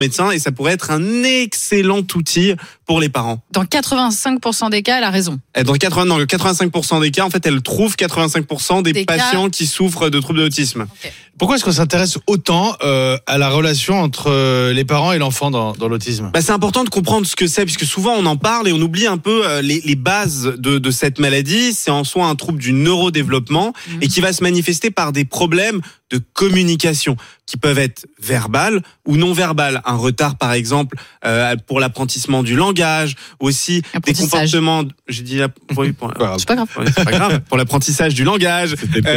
médecin et ça pourrait être un excellent outil pour les parents. Dans 85% des cas, elle a raison. Dans 85% des cas, en fait, elle trouve 85% des patients qui souffrent de troubles d'autisme. Okay. Pourquoi est-ce qu'on s'intéresse autant à la relation entre les parents et l'enfant dans l'autisme ? C'est important de comprendre ce que c'est, puisque souvent on en parle et on oublie un peu les bases de cette maladie. C'est en soi un trouble du neurodéveloppement et qui va se manifester par des problèmes de communication qui peuvent être verbales ou non verbales. Un retard, par exemple, pour l'apprentissement du langage, aussi des comportements. J'ai dit c'est pas grave. C'est pas grave. Pour l'apprentissage du langage,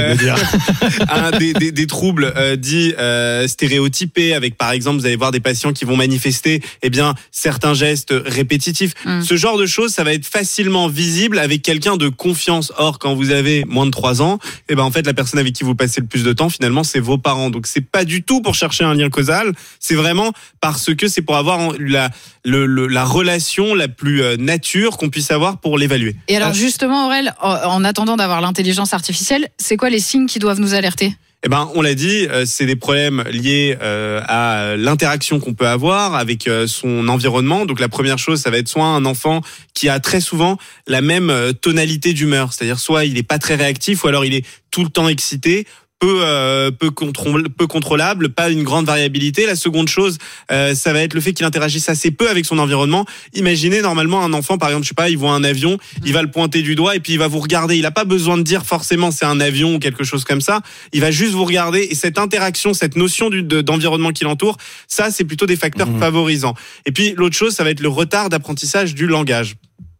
des troubles dits stéréotypés, avec par exemple, vous allez voir des patients qui vont manifester, certains gestes répétitifs. Ce genre de choses, ça va être facilement visible avec quelqu'un de confiance. Or, quand vous avez moins de 3 ans, en fait, la personne avec qui vous passez le plus de temps, finalement, c'est vos parents. Donc c'est pas du tout pour chercher un lien causal, c'est vraiment parce que c'est pour avoir la relation la plus nature qu'on puisse avoir pour l'évaluer. Et alors justement, Aurel, en attendant d'avoir l'intelligence artificielle, c'est quoi les signes qui doivent nous alerter ? On l'a dit, c'est des problèmes liés à l'interaction qu'on peut avoir avec son environnement. Donc la première chose, ça va être soit un enfant qui a très souvent la même tonalité d'humeur, c'est-à-dire soit il est pas très réactif ou alors il est tout le temps excité, peu contrôlable, pas une grande variabilité. La seconde chose, ça va être le fait qu'il interagisse assez peu avec son environnement. Imaginez normalement un enfant, par exemple, il voit un avion, il va le pointer du doigt et puis il va vous regarder. Il a pas besoin de dire forcément c'est un avion ou quelque chose comme ça. Il va juste vous regarder et cette interaction, cette notion d'environnement qui l'entoure, ça c'est plutôt des facteurs favorisants. Et puis l'autre chose, ça va être le retard d'apprentissage du langage.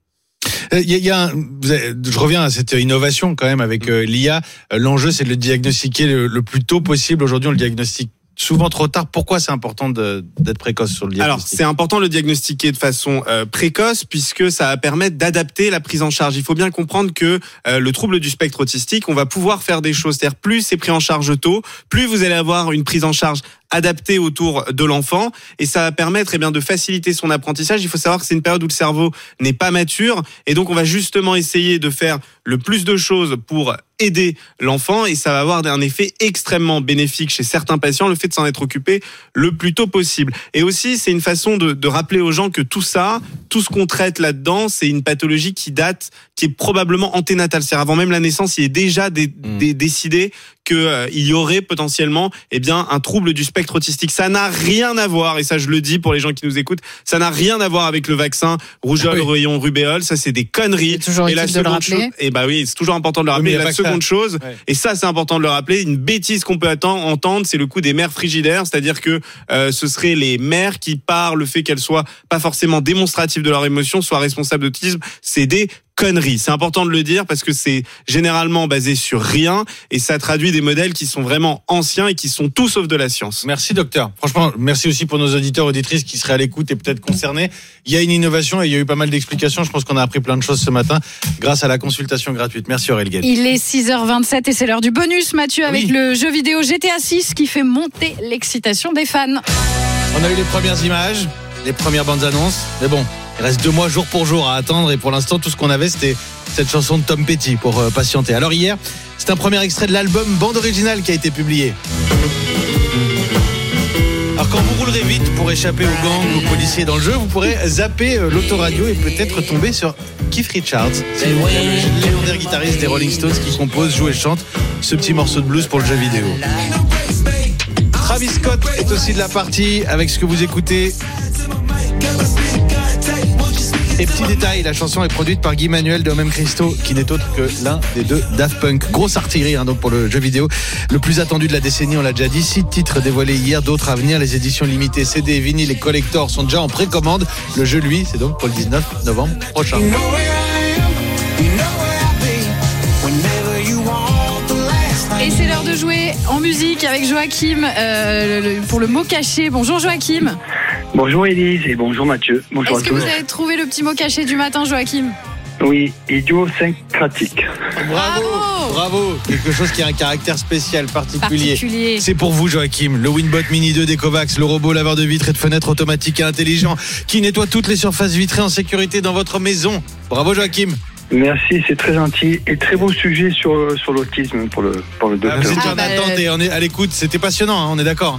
Je reviens à cette innovation quand même avec l'IA. L'enjeu, c'est de le diagnostiquer le plus tôt possible. Aujourd'hui, on le diagnostique souvent trop tard. Pourquoi c'est important d'être précoce sur le diagnostic ? Alors, c'est important de le diagnostiquer de façon précoce puisque ça va permettre d'adapter la prise en charge. Il faut bien comprendre que le trouble du spectre autistique, on va pouvoir faire des choses. C'est-à-dire, plus c'est pris en charge tôt, plus vous allez avoir une prise en charge adapté autour de l'enfant et ça va permettre de faciliter son apprentissage. Il faut savoir que c'est une période où le cerveau n'est pas mature et donc on va justement essayer de faire le plus de choses pour aider l'enfant et ça va avoir un effet extrêmement bénéfique chez certains patients, le fait de s'en être occupé le plus tôt possible. Et aussi, c'est une façon de rappeler aux gens que tout ça, tout ce qu'on traite là-dedans, c'est une pathologie qui est probablement anténatale. C'est-à-dire avant même la naissance, il est déjà décidé qu'il y aurait potentiellement un trouble du spectre autistique. Ça n'a rien à voir, et ça je le dis pour les gens qui nous écoutent, ça n'a rien à voir avec le vaccin rougeole, rayon, rubéole, ça c'est des conneries. C'est toujours utile de le rappeler. Oui, c'est toujours important de le rappeler. La seconde chose, et ça c'est important de le rappeler, une bêtise qu'on peut entendre, c'est le coup des mères frigidaires, c'est-à-dire que ce seraient les mères qui, par le fait qu'elles soient pas forcément démonstratives de leurs émotions, soient responsables d'autisme. C'est des conneries. C'est important de le dire parce que c'est généralement basé sur rien et ça traduit des modèles qui sont vraiment anciens et qui sont tout sauf de la science. Merci docteur. Franchement, merci aussi pour nos auditeurs, auditrices qui seraient à l'écoute et peut-être concernés. Il y a une innovation et il y a eu pas mal d'explications. Je pense qu'on a appris plein de choses ce matin grâce à la consultation gratuite. Merci Aurel Guel. Il est 6h27 et c'est l'heure du bonus, Mathieu, avec le jeu vidéo GTA 6 qui fait monter l'excitation des fans. On a eu les premières images, les premières bandes annonces, mais bon, il reste 2 mois jour pour jour à attendre et pour l'instant tout ce qu'on avait c'était cette chanson de Tom Petty pour patienter. Alors hier, c'est un premier extrait de l'album bande originale qui a été publié. Alors quand vous roulerez vite pour échapper aux gangs, aux policiers dans le jeu, vous pourrez zapper l'autoradio et peut-être tomber sur Keith Richards. C'est le légendaire guitariste des Rolling Stones qui compose, joue et chante ce petit morceau de blues pour le jeu vidéo. Travis Scott est aussi de la partie avec ce que vous écoutez. Et petit détail, la chanson est produite par Guy Manuel de Homem Christo, qui n'est autre que l'un des 2 Daft Punk. Grosse artillerie donc pour le jeu vidéo, le plus attendu de la décennie, on l'a déjà dit. 6 titres dévoilés hier, d'autres à venir. Les éditions limitées CD, vinyles et collector sont déjà en précommande. Le jeu, lui, c'est donc pour le 19 novembre prochain. Et c'est l'heure de jouer en musique avec Joachim pour le mot caché. Bonjour Joachim. Bonjour Élise et bonjour Mathieu. Bonjour à tous. Est-ce que vous avez trouvé le petit mot caché du matin, Joachim ? Oui, idiosyncratique. Bravo. Quelque chose qui a un caractère spécial, particulier. C'est pour vous Joachim, le Winbot Mini 2 d'Ecovacs, le robot laveur de vitres et de fenêtres automatique et intelligent qui nettoie toutes les surfaces vitrées en sécurité dans votre maison. Bravo Joachim. Merci, c'est très gentil et très beau sujet sur l'autisme pour le docteur. Vous étiez en attente et on est à l'écoute, c'était passionnant, on est d'accord.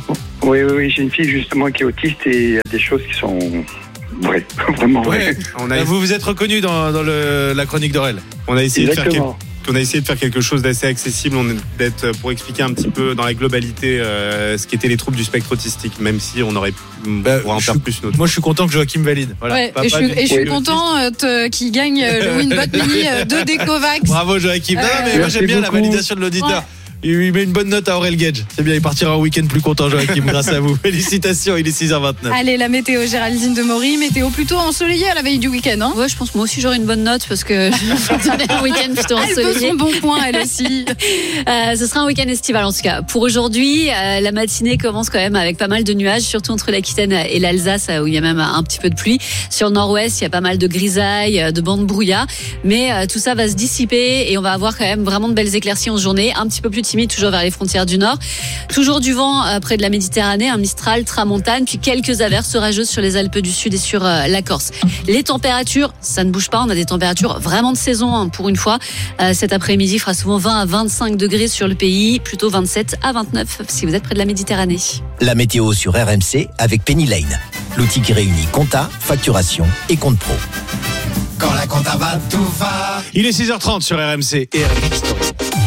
Oui, j'ai une fille justement qui est autiste et il y a des choses qui sont vraies, vraiment vraies. Ouais, Vous vous êtes reconnu dans la chronique d'Aurel. on a essayé de faire Exactement. quelque chose d'assez accessible, pour expliquer un petit peu dans la globalité ce qu'étaient les troubles du spectre autistique, même si on aurait pu en faire plus une autre. Moi, je suis content que Joachim valide. Voilà. Ouais, Papa et je du- suis content qu'il gagne le Winbot Mini de Decovax. Bravo Joachim. Non, mais moi Merci j'aime bien la beaucoup. validation de l'auditeur. Ouais. Il met une bonne note à Aurel Gage. C'est bien, il partira en week-end plus content, Joachim, grâce à vous. Félicitations, il est 6h29. Allez, la météo, Géraldine de Maury, météo plutôt ensoleillée à la veille du week-end. Hein. Ouais, je pense que moi aussi j'aurai une bonne note parce que je un week-end plutôt Elle veut ensoleillé. son bon point, elle aussi. Ce sera un week-end estival en tout cas. Pour aujourd'hui, la matinée commence quand même avec pas mal de nuages, surtout entre l'Aquitaine et l'Alsace où il y a même un petit peu de pluie. Sur le nord-ouest, il y a pas mal de grisailles, de bancs de brouillard. Mais tout ça va se dissiper et on va avoir quand même vraiment de belles éclaircies en journée. Un petit peu plus timide toujours vers les frontières du nord. Toujours du vent près de la Méditerranée, un Mistral, tramontane, puis quelques averses orageuses sur les Alpes du Sud et sur la Corse. Les températures, ça ne bouge pas. On a des températures vraiment de saison pour une fois. Cet après-midi, il fera souvent 20 à 25 degrés sur le pays, plutôt 27 à 29 si vous êtes près de la Méditerranée. La météo sur RMC avec Penny Lane. L'outil qui réunit compta, facturation et compte pro. Quand la compta va, tout va. Il est 6h30 sur RMC et RMC Story.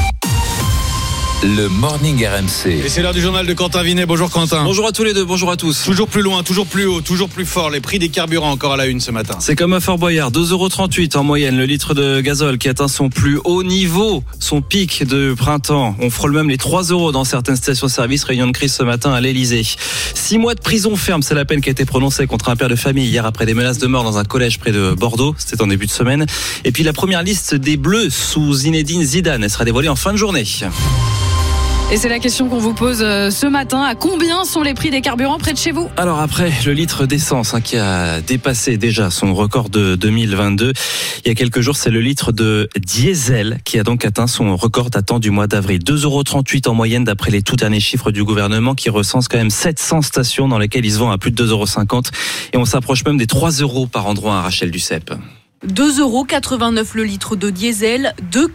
Le Morning RMC. Et c'est l'heure du journal de Quentin Vinet. Bonjour Quentin. Bonjour à tous les deux, bonjour à tous. Toujours plus loin, toujours plus haut, toujours plus fort. Les prix des carburants encore à la une ce matin. C'est comme à Fort Boyard, 2,38 € en moyenne le litre de gazole qui atteint son plus haut niveau, son pic de printemps. On frôle même les 3 € dans certaines stations-service. Réunion de crise ce matin à l'Elysée. 6 mois de prison ferme, c'est la peine qui a été prononcée contre un père de famille hier après des menaces de mort dans un collège près de Bordeaux. C'était en début de semaine. Et puis la première liste des Bleus sous Zinedine Zidane, elle sera dévoilée en fin de journée. Et c'est la question qu'on vous pose ce matin. À combien sont les prix des carburants près de chez vous ? Alors après le litre d'essence qui a dépassé déjà son record de 2022, il y a quelques jours c'est le litre de diesel qui a donc atteint son record datant du mois d'avril. 2,38 € en moyenne d'après les tout derniers chiffres du gouvernement qui recense quand même 700 stations dans lesquelles il se vend à plus de 2,50 € et on s'approche même des 3 € par endroit à Rachel Duceppe. 2,89 € le litre de diesel,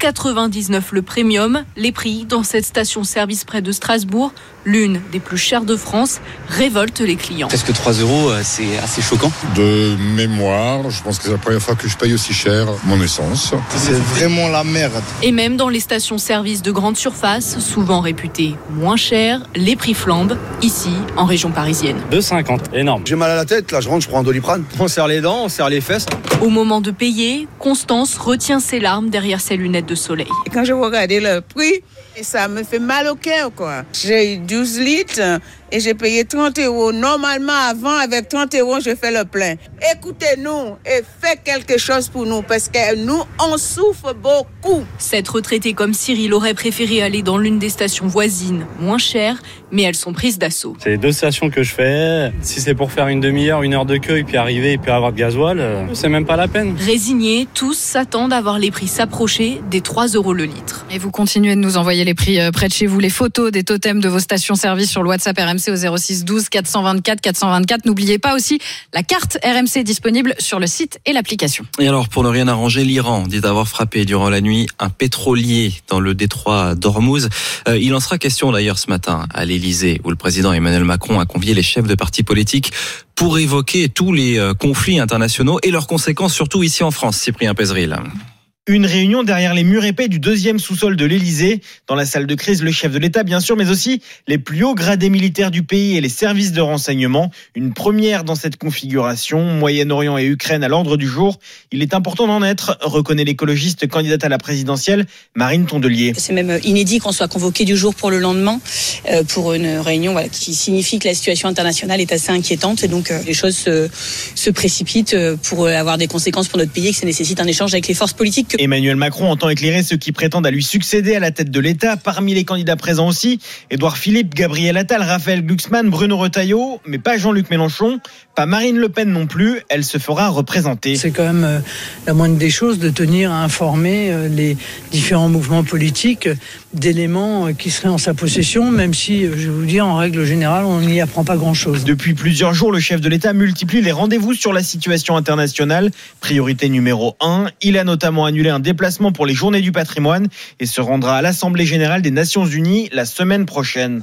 2,99 € le premium. Les prix dans cette station-service près de Strasbourg, l'une des plus chères de France, révoltent les clients. Est-ce que 3 €, c'est assez choquant ? De mémoire, je pense que c'est la première fois que je paye aussi cher mon essence. C'est vraiment la merde. Et même dans les stations-service de grande surface, souvent réputées moins chères, les prix flambent, ici, en région parisienne. 2,50, énorme. J'ai mal à la tête, là je rentre, je prends un Doliprane. On serre les dents, on serre les fesses. Au moment de payer, Constance retient ses larmes derrière ses lunettes de soleil. Quand je regardais le prix, ça me fait mal au cœur, quoi. J'ai eu 12 litres et j'ai payé 30 €. Normalement, avant, avec 30 €, je fais le plein. Écoutez-nous et faites quelque chose pour nous parce que nous, on souffre beaucoup. Cette retraitée comme Cyril aurait préféré aller dans l'une des stations voisines, moins chères, mais elles sont prises d'assaut. C'est 2 stations que je fais. Si c'est pour faire une demi-heure, 1 heure de queue et puis arriver et puis avoir de gasoil, c'est même pas la peine. Résignés, tous s'attendent à voir les prix s'approcher des 3 € le litre. Et vous continuez de nous envoyer les prix près de chez vous, les photos des totems de vos stations-service sur le WhatsApp RMC au 06 12 424 424. N'oubliez pas aussi la carte RMC disponible sur le site et l'application. Et alors, pour ne rien arranger, l'Iran dit avoir frappé durant la nuit un pétrolier dans le détroit d'Ormuz. Il en sera question d'ailleurs ce matin à l'Elysée, où le président Emmanuel Macron a convié les chefs de partis politiques pour évoquer tous les conflits internationaux et leurs conséquences, surtout ici en France. Cyprien Pézeril. Une réunion derrière les murs épais du 2e sous-sol de l'Elysée. Dans la salle de crise, le chef de l'État, bien sûr, mais aussi les plus hauts gradés militaires du pays et les services de renseignement. Une première dans cette configuration. Moyen-Orient et Ukraine à l'ordre du jour. Il est important d'en être, reconnaît l'écologiste candidate à la présidentielle, Marine Tondelier. C'est même inédit qu'on soit convoqué du jour pour le lendemain pour une réunion qui signifie que la situation internationale est assez inquiétante et donc les choses se précipitent pour avoir des conséquences pour notre pays et que ça nécessite un échange avec les forces politiques. Emmanuel Macron entend éclairer ceux qui prétendent à lui succéder à la tête de l'État. Parmi les candidats présents aussi, Édouard Philippe, Gabriel Attal, Raphaël Glucksmann, Bruno Retailleau, mais pas Jean-Luc Mélenchon, pas Marine Le Pen non plus. Elle se fera représenter. C'est quand même la moindre des choses de tenir à informer les différents mouvements politiques d'éléments qui seraient en sa possession, même si, je vais vous dire, en règle générale, on n'y apprend pas grand-chose. Depuis plusieurs jours, le chef de l'État multiplie les rendez-vous sur la situation internationale. Priorité numéro 1, il a notamment annulé un déplacement pour les Journées du patrimoine et se rendra à l'Assemblée générale des Nations Unies la semaine prochaine.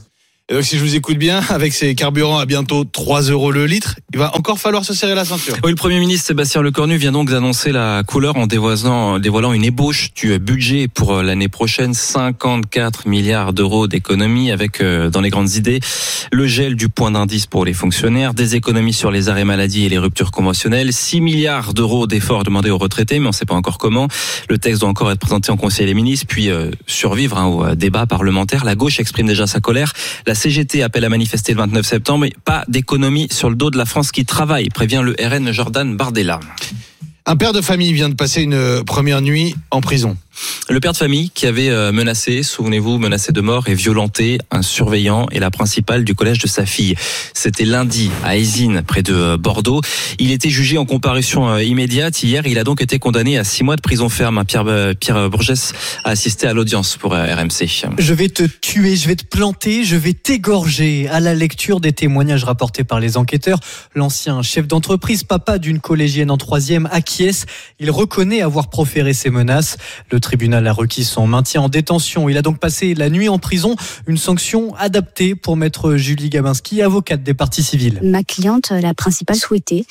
Et donc si je vous écoute bien, avec ces carburants à bientôt 3 € le litre, il va encore falloir se serrer la ceinture. Oui, le Premier ministre Sébastien Lecornu vient donc d'annoncer la couleur en dévoilant une ébauche du budget pour l'année prochaine, 54 milliards d'euros d'économies avec, dans les grandes idées, le gel du point d'indice pour les fonctionnaires, des économies sur les arrêts maladie et les ruptures conventionnelles, 6 milliards d'euros d'efforts demandés aux retraités, mais on ne sait pas encore comment. Le texte doit encore être présenté en Conseil des ministres, puis survivre au débat parlementaire. La gauche exprime déjà sa colère. La CGT appelle à manifester le 29 septembre, mais pas d'économie sur le dos de la France qui travaille, prévient le RN Jordan Bardella. Un père de famille vient de passer une première nuit en prison. Le père de famille qui avait menacé de mort et violenté un surveillant et la principale du collège de sa fille. C'était lundi à Aisines, près de Bordeaux. Il était jugé en comparution immédiate hier. Il a donc été condamné à 6 mois de prison ferme. Pierre Bourgès a assisté à l'audience pour RMC. Je vais te tuer, je vais te planter, je vais t'égorger. À la lecture des témoignages rapportés par les enquêteurs, l'ancien chef d'entreprise, papa d'une collégienne en 3e, acquiesce. Il reconnaît avoir proféré ces menaces. Le tribunal a requis son maintien en détention. Il a donc passé la nuit en prison, une sanction adaptée pour maître Julie Gabinski, avocate des parties civiles. Ma cliente, la principale, souhaitait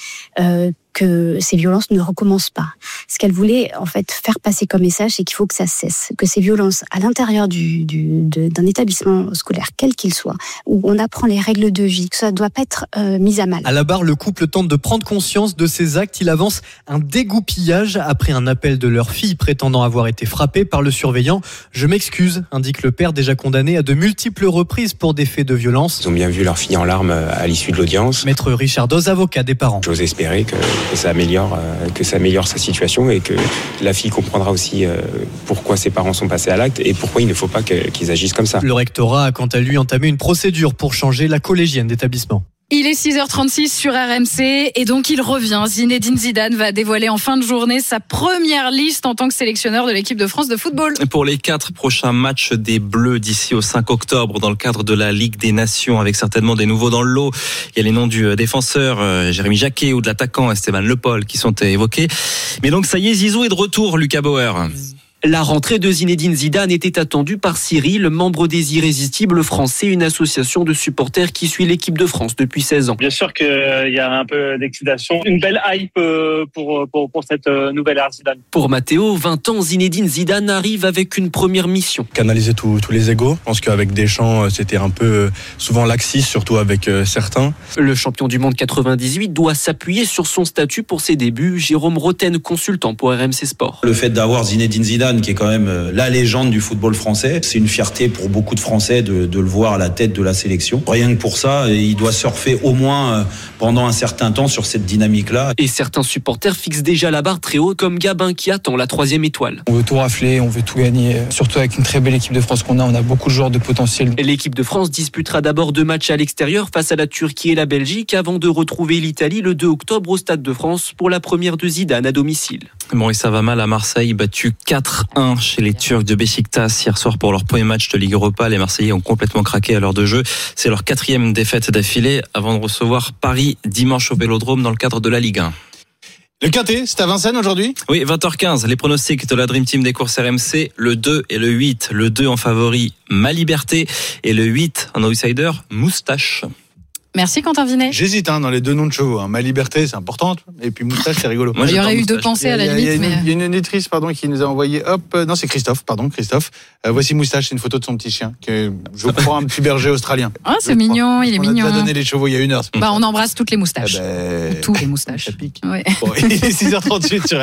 que ces violences ne recommencent pas. Ce qu'elle voulait en fait faire passer comme message, c'est qu'il faut que ça cesse, que ces violences à l'intérieur d'un établissement scolaire, quel qu'il soit, où on apprend les règles de vie, que ça ne doit pas être mis à mal. À la barre, le couple tente de prendre conscience de ces actes. Il avance un dégoupillage après un appel de leur fille prétendant avoir été frappée par le surveillant. Je m'excuse, indique le père déjà condamné à de multiples reprises pour des faits de violence. Ils ont bien vu leur fille en larmes à l'issue de l'audience. Maître Richard Doz, avocat des parents. J'ose espérer que ça améliore sa situation et que la fille comprendra aussi pourquoi ses parents sont passés à l'acte et pourquoi il ne faut pas qu'ils agissent comme ça. Le rectorat a quant à lui entamé une procédure pour changer la collégienne d'établissement. Il est 6h36 sur RMC et donc il revient. Zinedine Zidane va dévoiler en fin de journée sa première liste en tant que sélectionneur de l'équipe de France de football. Pour les 4 prochains matchs des Bleus d'ici au 5 octobre dans le cadre de la Ligue des Nations, avec certainement des nouveaux dans le lot. Il y a les noms du défenseur Jérémy Jacquet ou de l'attaquant Esteban Le Paul qui sont évoqués. Mais donc ça y est, Zizou est de retour, Lucas Bauer. La rentrée de Zinedine Zidane était attendue par Cyril, membre des Irrésistibles français, une association de supporters qui suit l'équipe de France depuis 16 ans. Bien sûr qu'il y a un peu d'excitation, une belle hype pour cette nouvelle ère Zidane. Pour Matteo, 20 ans, Zinedine Zidane arrive avec une première mission. Canaliser tous les égos. Je pense qu'avec Deschamps, c'était un peu souvent laxiste, surtout avec certains. Le champion du monde 98 doit s'appuyer sur son statut pour ses débuts. Jérôme Roten, consultant pour RMC Sport. Le fait d'avoir Zinedine Zidane, qui est quand même la légende du football français. C'est une fierté pour beaucoup de Français de le voir à la tête de la sélection. Rien que pour ça, il doit surfer au moins pendant un certain temps sur cette dynamique-là. Et certains supporters fixent déjà la barre très haut, comme Gabin qui attend la 3e étoile. On veut tout rafler, on veut tout gagner. Surtout avec une très belle équipe de France qu'on a. On a beaucoup de joueurs de potentiel. L'équipe de France disputera d'abord 2 matchs à l'extérieur face à la Turquie et la Belgique avant de retrouver l'Italie le 2 octobre au Stade de France pour la première de Zidane à domicile. Bon, et ça va mal à Marseille, battu 4-1 chez les Turcs de Beşiktaş hier soir pour leur premier match de Ligue Europa. Les Marseillais ont complètement craqué à l'heure de jeu. C'est leur 4e défaite d'affilée avant de recevoir Paris dimanche au Vélodrome dans le cadre de la Ligue 1. Le Quintet, c'est à Vincennes aujourd'hui ? Oui, 20h15, les pronostics de la Dream Team des courses RMC, le 2 et le 8. Le 2 en favori, Ma Liberté, et le 8 en outsider, Moustache. Merci Quentin Vinet. J'hésite dans les 2 noms de chevaux. Ma Liberté, c'est important. Et puis Moustache, c'est rigolo. Moi, il y aurait eu 2 pensées à la limite. Il y a une auditrice qui nous a envoyé. Non, c'est Christophe. Voici Moustache, c'est une photo de son petit chien. Que je crois un petit berger australien. Ah, c'est mignon, il est mignon. On a donné les chevaux il y a 1 heure. On embrasse toutes les moustaches. Tous les moustaches. Ça pique. Ouais. Bon, il est 6h38 sur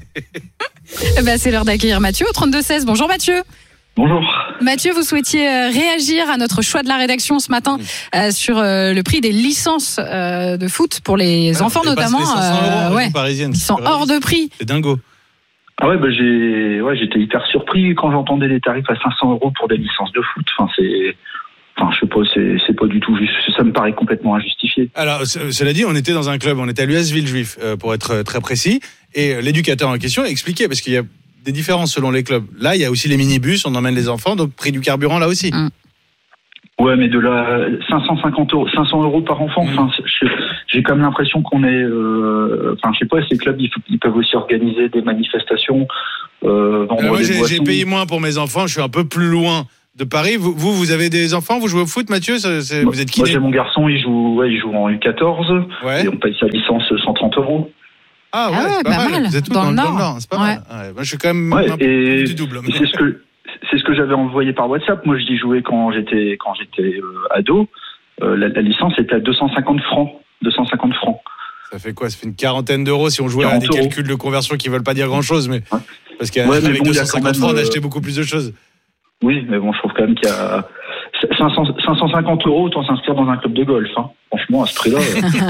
RMC. C'est l'heure d'accueillir Mathieu au 32-16. Bonjour Mathieu. Bonjour. Mathieu, vous souhaitiez réagir à notre choix de la rédaction ce matin sur le prix des licences de foot pour les enfants notamment. 500 € parisienne. Ils sont hors de prix. C'est dingo. Ah ouais, j'étais hyper surpris quand j'entendais les tarifs à 500 € pour des licences de foot. Je sais pas, c'est pas du tout juste. Ça me paraît complètement injustifié. Alors, cela dit, on était dans un club, on était à l'US Villejuif, pour être très précis, et l'éducateur en question expliquait, parce qu'il y a des différences selon les clubs. Là, il y a aussi les minibus, on emmène les enfants, donc prix du carburant là aussi. Ouais, mais de là, 500 € par enfant, j'ai quand même l'impression qu'on est... je sais pas, ces clubs, ils peuvent aussi organiser des manifestations, vendre moi, des boissons. j'ai payé moins pour mes enfants, je suis un peu plus loin de Paris. Vous avez des enfants, vous jouez au foot, Mathieu? Vous êtes kiné? Moi, j'ai mon garçon, il joue en U14, et on paye sa licence 130 €. Ah ouais, pas mal. Vous êtes tous dans le Nord, c'est pas mal. Ouais, moi, je suis quand même du double. C'est ce que j'avais envoyé par WhatsApp. Moi, j'y jouais quand j'étais ado. La licence était à 250 francs. 250 francs. Ça fait quoi? Ça fait une quarantaine d'euros si on jouait à des calculs de conversion qui veulent pas dire grand-chose, mais parce qu'avec 250 francs, on achetait beaucoup plus de choses. Oui, mais bon, je trouve quand même qu'il y a 550 €, autant s'inscrire dans un club de golf. Hein. Franchement, à ce prix-là.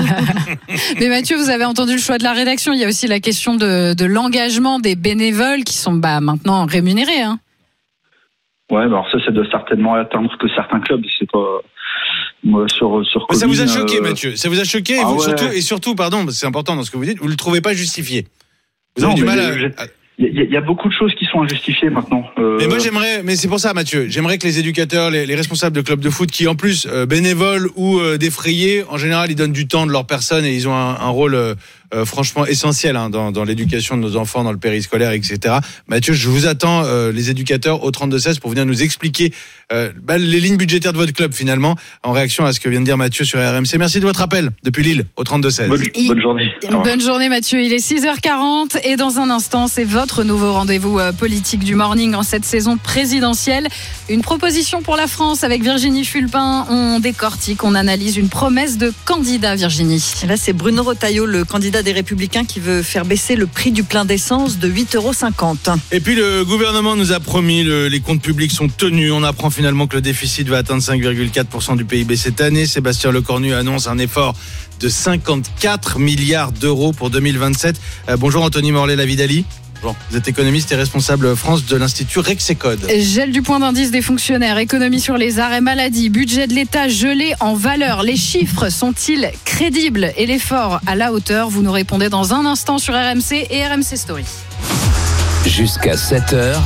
Mais Mathieu, vous avez entendu le choix de la rédaction. Il y a aussi la question de l'engagement des bénévoles qui sont maintenant rémunérés. Hein. Ouais, alors ça doit certainement atteindre que certains clubs. C'est pas. Moi, sur Covid, ça vous a choqué, Mathieu? Ça vous a choqué et surtout, pardon, c'est important dans ce que vous dites, vous le trouvez pas justifié? Vous avez du mal à. Il y a beaucoup de choses qui sont injustifiées maintenant. Mais moi mais c'est pour ça, Mathieu, j'aimerais que les éducateurs, les responsables de clubs de foot, qui en plus bénévoles ou défrayés, en général ils donnent du temps de leur personne et ils ont un rôle franchement essentiel dans l'éducation de nos enfants, dans le périscolaire, etc. Mathieu, je vous attends, les éducateurs au 32-16 pour venir nous expliquer les lignes budgétaires de votre club finalement, en réaction à ce que vient de dire Mathieu sur RMC. Merci de votre appel depuis Lille au 32-16. Bonne journée. Bonne journée, Mathieu. Il est 6h40 et dans un instant, c'est votre nouveau rendez-vous politique du morning en cette saison présidentielle. Une proposition pour la France avec Virginie Fulpin. On décortique, on analyse une promesse de candidat, Virginie. Et là, c'est Bruno Retailleau, le candidat des Républicains, qui veut faire baisser le prix du plein d'essence de 8,50 €. Et puis le gouvernement nous a promis, les comptes publics sont tenus. On apprend finalement que le déficit va atteindre 5,4% du PIB cette année. Sébastien Lecornu annonce un effort de 54 milliards d'euros pour 2027. Bonjour Anthony Morlet-Lavidali. Bon, vous êtes économiste et responsable France de l'Institut Rexecode. Gel du point d'indice des fonctionnaires, économie sur les arrêts maladie, budget de l'État gelé en valeur. Les chiffres sont-ils crédibles et l'effort à la hauteur? Vous nous répondez dans un instant sur RMC et RMC Story. Jusqu'à 7h,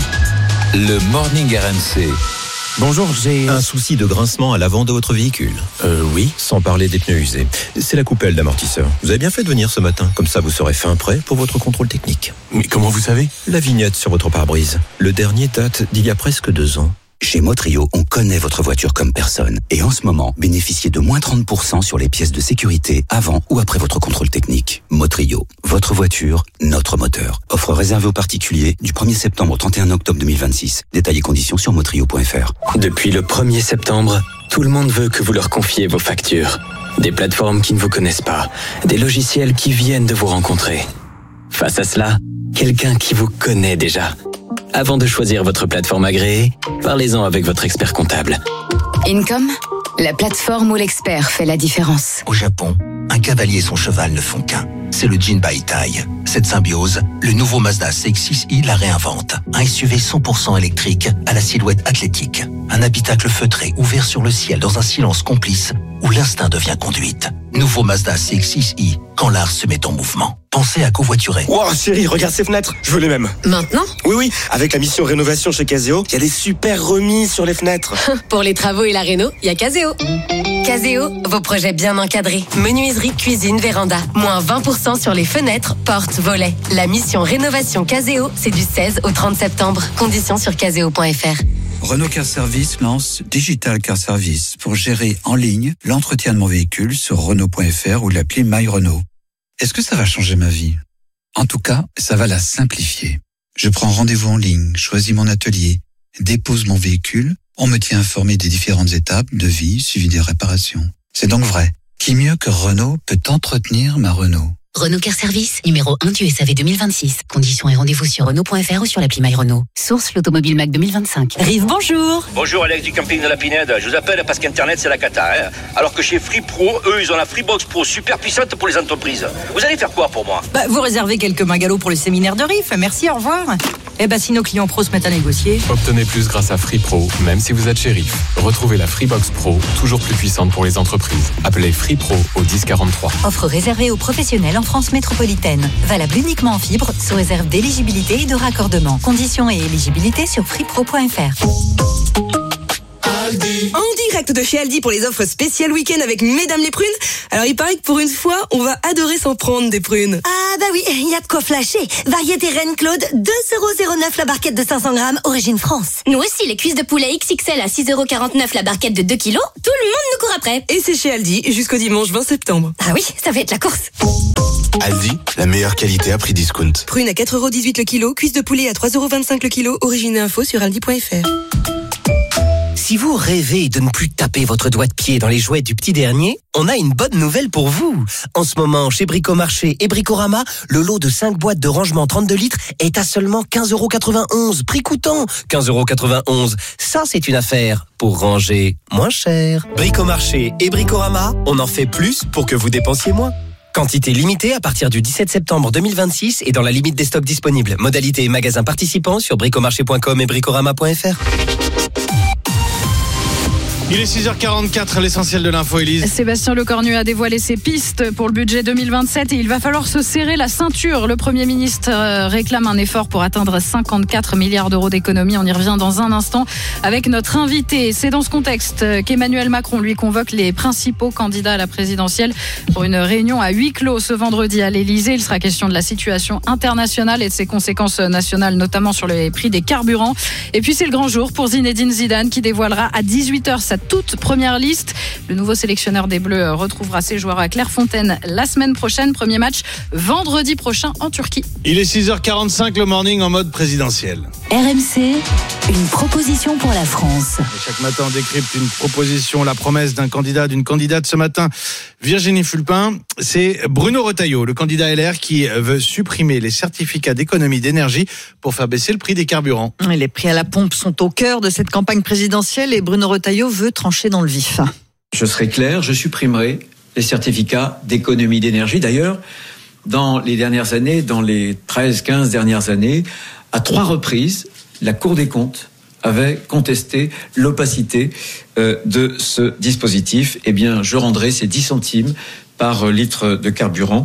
le Morning RMC. Bonjour, j'ai un souci de grincement à l'avant de votre véhicule. Oui, sans parler des pneus usés. C'est la coupelle d'amortisseur. Vous avez bien fait de venir ce matin, comme ça vous serez fin prêt pour votre contrôle technique. Mais comment vous savez? La vignette sur votre pare-brise. Le dernier date d'il y a presque 2 ans. Chez Motrio, on connaît votre voiture comme personne. Et en ce moment, bénéficiez de moins 30% sur les pièces de sécurité avant ou après votre contrôle technique. Motrio, votre voiture, notre moteur. Offre réservée aux particuliers du 1er septembre au 31 octobre 2026. Détails et conditions sur motrio.fr. Depuis le 1er septembre, tout le monde veut que vous leur confiez vos factures. Des plateformes qui ne vous connaissent pas, des logiciels qui viennent de vous rencontrer. Face à cela, quelqu'un qui vous connaît déjà. Avant de choisir votre plateforme agréée, parlez-en avec votre expert comptable. Income, la plateforme où l'expert fait la différence. Au Japon, un cavalier et son cheval ne font qu'un. C'est le Jinbaitai. Cette symbiose, le nouveau Mazda CX-6i la réinvente. Un SUV 100% électrique à la silhouette athlétique. Un habitacle feutré ouvert sur le ciel dans un silence complice où l'instinct devient conduite. Nouveau Mazda CX-6i, quand l'art se met en mouvement. Pensez à covoiturer. Wow, chérie, regarde ces fenêtres, je veux les mêmes. Maintenant ? Oui, avec la mission rénovation chez Caseo, il y a des super remises sur les fenêtres. Pour les travaux et la réno, il y a Caseo. Caseo, vos projets bien encadrés. Menuiserie, cuisine, véranda. Moins 20% sur les fenêtres, portes, volets. La mission rénovation Caseo, c'est du 16 au 30 septembre. Conditions sur caseo.fr. Renault Car Service lance Digital Car Service pour gérer en ligne l'entretien de mon véhicule sur Renault.fr ou l'appli My Renault. Est-ce que ça va changer ma vie? En tout cas, ça va la simplifier. Je prends rendez-vous en ligne, choisis mon atelier, dépose mon véhicule, on me tient informé des différentes étapes, devis, suivi des réparations. C'est donc vrai. Qui mieux que Renault peut entretenir ma Renault? Renault Car Service, numéro 1 du SAV 2026. Conditions et rendez-vous sur Renault.fr ou sur l'appli My Renault. Source l'Automobile Mac 2025. Rive, bonjour. Bonjour Alex du camping de la Pinède. Je vous appelle parce qu'Internet c'est la cata. Alors que chez Free Pro, eux ils ont la Freebox Pro super puissante pour les entreprises. Vous allez faire quoi pour moi? Vous réservez quelques magalots pour le séminaire de RIF. Merci, au revoir. Si nos clients pros se mettent à négocier. Obtenez plus grâce à Free Pro, même si vous êtes chez RIF. Retrouvez la Freebox Pro, toujours plus puissante pour les entreprises. Appelez Free Pro au 1043. Offre réservée aux professionnels en France métropolitaine. Valable uniquement en fibre, sous réserve d'éligibilité et de raccordement. Conditions et éligibilité sur freepro.fr. Aldi direct de chez Aldi pour les offres spéciales week-end avec Mesdames les prunes. Alors il paraît que pour une fois, on va adorer s'en prendre des prunes. Ah bah oui, il y a de quoi flasher. Variété Reine Claude, 2,09€ la barquette de 500 grammes, origine France. Nous aussi, les cuisses de poulet XXL à 6,49€ la barquette de 2 kg. Tout le monde nous court après. Et c'est chez Aldi jusqu'au dimanche 20 septembre. Ah oui, ça va être la course. Aldi, la meilleure qualité à prix discount. Prune à 4,18€ le kilo, cuisse de poulet à 3,25€ le kilo, origine et info sur aldi.fr. Si vous rêvez de ne plus taper votre doigt de pied dans les jouets du petit dernier, on a une bonne nouvelle pour vous. En ce moment, chez Bricomarché et Bricorama, le lot de 5 boîtes de rangement 32 litres est à seulement 15,91€. Prix coûtant 15,91€. Ça, c'est une affaire pour ranger moins cher. Bricomarché et Bricorama, on en fait plus pour que vous dépensiez moins. Quantité limitée à partir du 17 septembre 2026 et dans la limite des stocks disponibles. Modalité et magasins participants sur bricomarché.com et bricorama.fr. Il est 6h44, l'essentiel de l'info, Élise. Sébastien Lecornu a dévoilé ses pistes pour le budget 2027 et il va falloir se serrer la ceinture. Le Premier ministre réclame un effort pour atteindre 54 milliards d'euros d'économies. On y revient dans un instant avec notre invité. C'est dans ce contexte qu'Emmanuel Macron lui convoque les principaux candidats à la présidentielle pour une réunion à huis clos ce vendredi à l'Élysée. Il sera question de la situation internationale et de ses conséquences nationales, notamment sur les prix des carburants. Et puis c'est le grand jour pour Zinedine Zidane qui dévoilera à 18h sa toute première liste. Le nouveau sélectionneur des Bleus retrouvera ses joueurs à Clairefontaine la semaine prochaine. Premier match vendredi prochain en Turquie. Il est 6h45, le morning en mode présidentiel. RMC, une proposition pour la France. Et chaque matin, on décrypte une proposition, la promesse d'un candidat, d'une candidate. Ce matin, Virginie Fulpin, c'est Bruno Retailleau, le candidat LR, qui veut supprimer les certificats d'économie d'énergie pour faire baisser le prix des carburants. Les prix à la pompe sont au cœur de cette campagne présidentielle et Bruno Retailleau veut trancher dans le vif. Je serai clair, je supprimerai les certificats d'économie d'énergie. D'ailleurs, dans les dernières années, dans les 13-15 dernières années, à 3 reprises, la Cour des comptes avait contesté l'opacité de ce dispositif. Eh bien, je rendrai ces 10 centimes par litre de carburant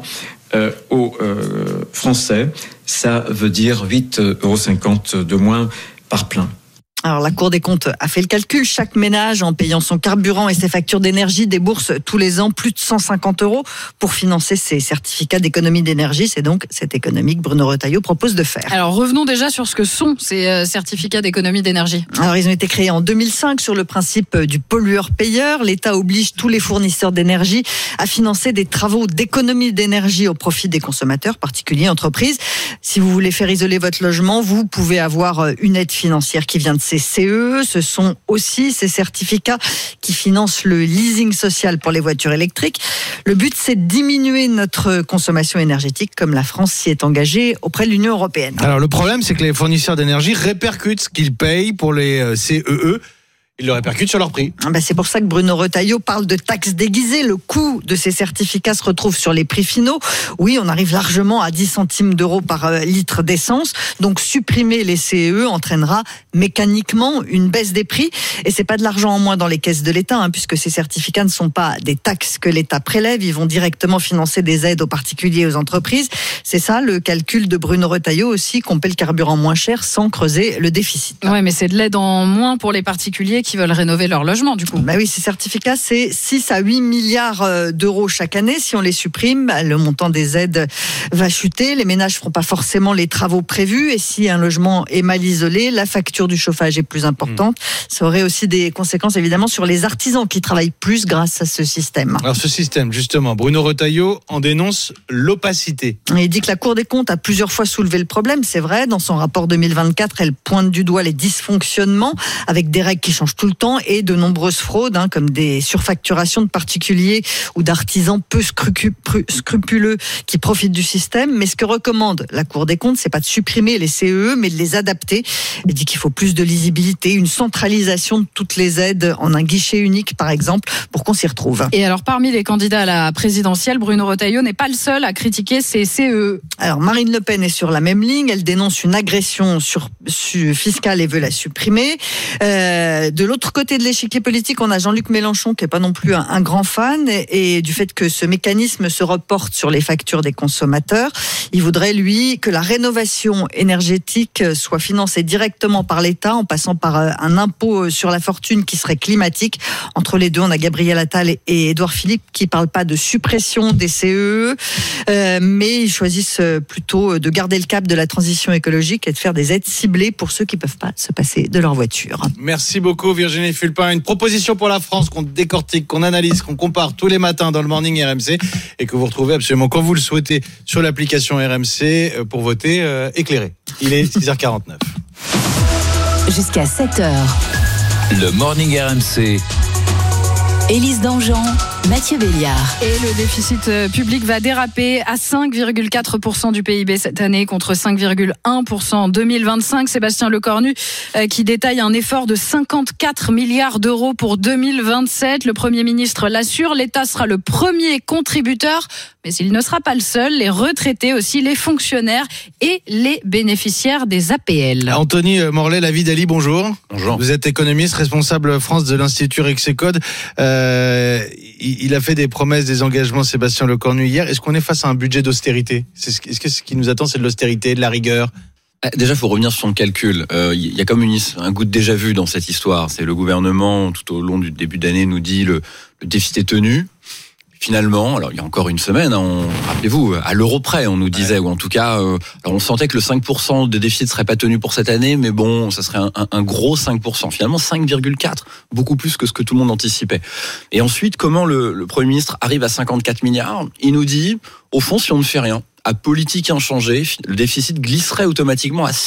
aux Français. Ça veut dire 8,50 € de moins par plein. Alors la Cour des comptes a fait le calcul. Chaque ménage, en payant son carburant et ses factures d'énergie, débourse tous les ans plus de 150 € pour financer ses certificats d'économie d'énergie. C'est donc cette économie que Bruno Retailleau propose de faire. Alors revenons déjà sur ce que sont ces certificats d'économie d'énergie. Alors ils ont été créés en 2005 sur le principe du pollueur-payeur. L'État oblige tous les fournisseurs d'énergie à financer des travaux d'économie d'énergie au profit des consommateurs, particuliers, entreprises. Si vous voulez faire isoler votre logement, vous pouvez avoir une aide financière qui vient de ces CE. Ce sont aussi ces certificats qui financent le leasing social pour les voitures électriques. Le but, c'est de diminuer notre consommation énergétique, comme la France s'y est engagée auprès de l'Union européenne. Alors le problème, c'est que les fournisseurs d'énergie répercutent ce qu'ils payent pour les CEE. Ils le répercutent sur leur prix. C'est pour ça que Bruno Retailleau parle de taxes déguisées. Le coût de ces certificats se retrouve sur les prix finaux. Oui, on arrive largement à 10 centimes d'euros par litre d'essence. Donc supprimer les CEE entraînera mécaniquement une baisse des prix. Et c'est pas de l'argent en moins dans les caisses de l'État, puisque ces certificats ne sont pas des taxes que l'État prélève. Ils vont directement financer des aides aux particuliers et aux entreprises. C'est ça le calcul de Bruno Retailleau aussi, qu'on paie le carburant moins cher sans creuser le déficit. Ouais, mais c'est de l'aide en moins pour les particuliers qui veulent rénover leur logement, du coup. Oui, ces certificats, c'est 6 à 8 milliards d'euros chaque année. Si on les supprime, le montant des aides va chuter. Les ménages ne feront pas forcément les travaux prévus. Et si un logement est mal isolé, la facture du chauffage est plus importante. Ça aurait aussi des conséquences, évidemment, sur les artisans qui travaillent plus grâce à ce système. Alors, ce système, justement, Bruno Retailleau en dénonce l'opacité. Il dit que la Cour des comptes a plusieurs fois soulevé le problème. C'est vrai, dans son rapport 2024, elle pointe du doigt les dysfonctionnements avec des règles qui changent tout le temps et de nombreuses fraudes, comme des surfacturations de particuliers ou d'artisans peu scrupuleux qui profitent du système. Mais ce que recommande la Cour des comptes, c'est pas de supprimer les CEE, mais de les adapter. Elle dit qu'il faut plus de lisibilité, une centralisation de toutes les aides en un guichet unique, par exemple, pour qu'on s'y retrouve. Et alors, parmi les candidats à la présidentielle, Bruno Retailleau n'est pas le seul à critiquer ces CEE. Alors, Marine Le Pen est sur la même ligne. Elle dénonce une agression fiscale et veut la supprimer. De l'autre côté de l'échiquier politique, on a Jean-Luc Mélenchon qui est pas non plus un grand fan et du fait que ce mécanisme se reporte sur les factures des consommateurs. Il voudrait, lui, que la rénovation énergétique soit financée directement par l'État en passant par un impôt sur la fortune qui serait climatique. Entre les deux, on a Gabriel Attal et Édouard Philippe qui parlent pas de suppression des CEE, mais ils choisissent plutôt de garder le cap de la transition écologique et de faire des aides ciblées pour ceux qui peuvent pas se passer de leur voiture. Merci beaucoup Virginie Fulpin. Une proposition pour la France qu'on décortique, qu'on analyse, qu'on compare tous les matins dans le Morning RMC et que vous retrouvez absolument quand vous le souhaitez sur l'application RMC pour voter éclairé. Il est 6h49. Jusqu'à 7h. Le Morning RMC. Élise Dangean, Mathieu Béliard. Et le déficit public va déraper à 5,4% du PIB cette année contre 5,1% en 2025. Sébastien Lecornu qui détaille un effort de 54 milliards d'euros pour 2027. Le Premier ministre l'assure, l'État sera le premier contributeur, mais il ne sera pas le seul. Les retraités aussi, les fonctionnaires et les bénéficiaires des APL. Anthony Morlet, la vie d'Ali, bonjour. Bonjour. Vous êtes économiste, responsable France de l'Institut Rexecode. Il a fait des promesses, des engagements, Sébastien Lecornu, hier. Est-ce qu'on est face à un budget d'austérité ? Est-ce que ce qui nous attend, c'est de l'austérité, de la rigueur ? Déjà, il faut revenir sur son calcul. Il y a comme un goût de déjà-vu dans cette histoire. C'est le gouvernement, tout au long du début d'année, nous dit le déficit est tenu. Finalement, alors il y a encore une semaine, rappelez-vous, à l'euro près, on nous disait, ou en tout cas, alors on sentait que le 5% de déficit serait pas tenu pour cette année, mais bon, ça serait un gros 5%. Finalement, 5,4, beaucoup plus que ce que tout le monde anticipait. Et ensuite, comment le Premier ministre arrive à 54 milliards ? Il nous dit, au fond, si on ne fait rien, à politique inchangée, le déficit glisserait automatiquement à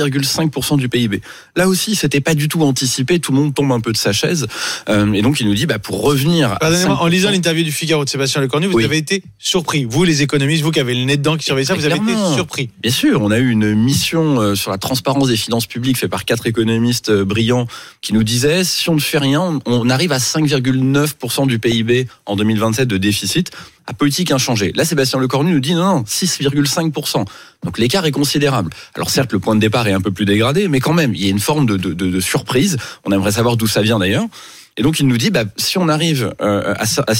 6,5% du PIB. Là aussi, c'était pas du tout anticipé, tout le monde tombe un peu de sa chaise. Et donc, il nous dit, pour revenir... Pardonnez-moi, en lisant l'interview du Figaro de Sébastien Lecornu, vous avez été surpris. Vous, les économistes, vous qui avez le nez dedans, qui surveillez ça, vous avez été surpris. Bien sûr, on a eu une mission sur la transparence des finances publiques faite par 4 économistes brillants qui nous disaient, si on ne fait rien, on arrive à 5,9% du PIB en 2027 de déficit. À politique inchangée. Là, Sébastien Lecornu nous dit non, 6,5%. Donc l'écart est considérable. Alors certes, le point de départ est un peu plus dégradé, mais quand même, il y a une forme de surprise. On aimerait savoir d'où ça vient d'ailleurs. Et donc il nous dit, si on arrive à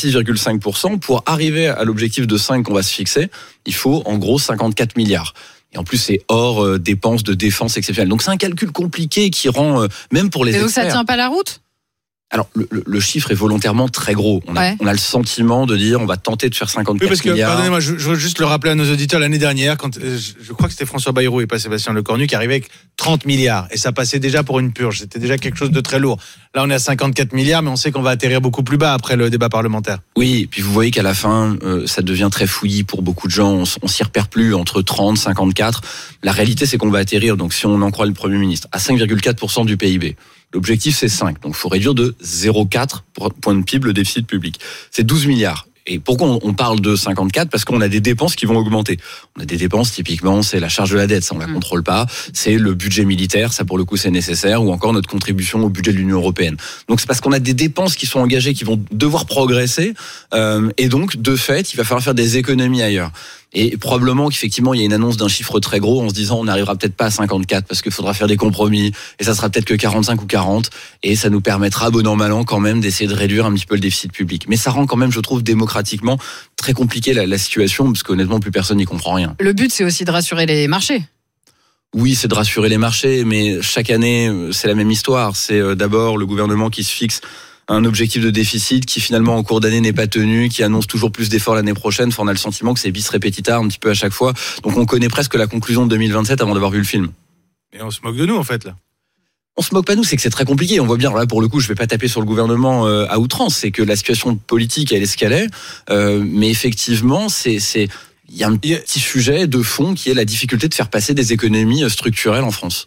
6,5%, pour arriver à l'objectif de 5 qu'on va se fixer, il faut en gros 54 milliards. Et en plus, c'est hors dépenses de défense exceptionnelles. Donc c'est un calcul compliqué qui rend, même pour les experts... Et donc ça tient pas la route ? Alors, le chiffre est volontairement très gros. On a le sentiment de dire on va tenter de faire 54 milliards. Oui, parce que, pardonnez-moi, je veux juste le rappeler à nos auditeurs, l'année dernière, quand je crois que c'était François Bayrou et pas Sébastien Lecornu qui arrivait avec 30 milliards. Et ça passait déjà pour une purge. C'était déjà quelque chose de très lourd. Là, on est à 54 milliards, mais on sait qu'on va atterrir beaucoup plus bas après le débat parlementaire. Oui, et puis vous voyez qu'à la fin, ça devient très fouillis pour beaucoup de gens. On s'y repère plus entre 30, 54. La réalité, c'est qu'on va atterrir, donc si on en croit le Premier ministre, à 5,4% du PIB. L'objectif, c'est 5. Donc, il faut réduire de 0,4 point de PIB le déficit public. C'est 12 milliards. Et pourquoi on parle de 54 ? Parce qu'on a des dépenses qui vont augmenter. On a des dépenses, typiquement, c'est la charge de la dette, ça on la contrôle pas. C'est le budget militaire, ça pour le coup c'est nécessaire, ou encore notre contribution au budget de l'Union européenne. Donc c'est parce qu'on a des dépenses qui sont engagées, qui vont devoir progresser, et donc de fait, il va falloir faire des économies ailleurs. Et probablement qu'effectivement, il y a une annonce d'un chiffre très gros en se disant on n'arrivera peut-être pas à 54 parce qu'il faudra faire des compromis et ça sera peut-être que 45 ou 40 et ça nous permettra, bon an mal an, quand même d'essayer de réduire un petit peu le déficit public. Mais ça rend quand même, je trouve, démocratiquement très compliqué la situation parce qu'honnêtement, plus personne n'y comprend rien. Le but, c'est aussi de rassurer les marchés. Oui, c'est de rassurer les marchés, mais chaque année, c'est la même histoire. C'est d'abord le gouvernement qui se fixe un objectif de déficit qui finalement en cours d'année n'est pas tenu, qui annonce toujours plus d'efforts l'année prochaine. Enfin, on a le sentiment que c'est bis repetita un petit peu à chaque fois. Donc on connaît presque la conclusion de 2027 avant d'avoir vu le film. Et on se moque de nous en fait là. On se moque pas de nous, c'est que c'est très compliqué. On voit bien, là pour le coup, je vais pas taper sur le gouvernement à outrance, c'est que la situation politique elle est ce qu'elle est, mais effectivement il y a un petit sujet de fond qui est la difficulté de faire passer des économies structurelles en France.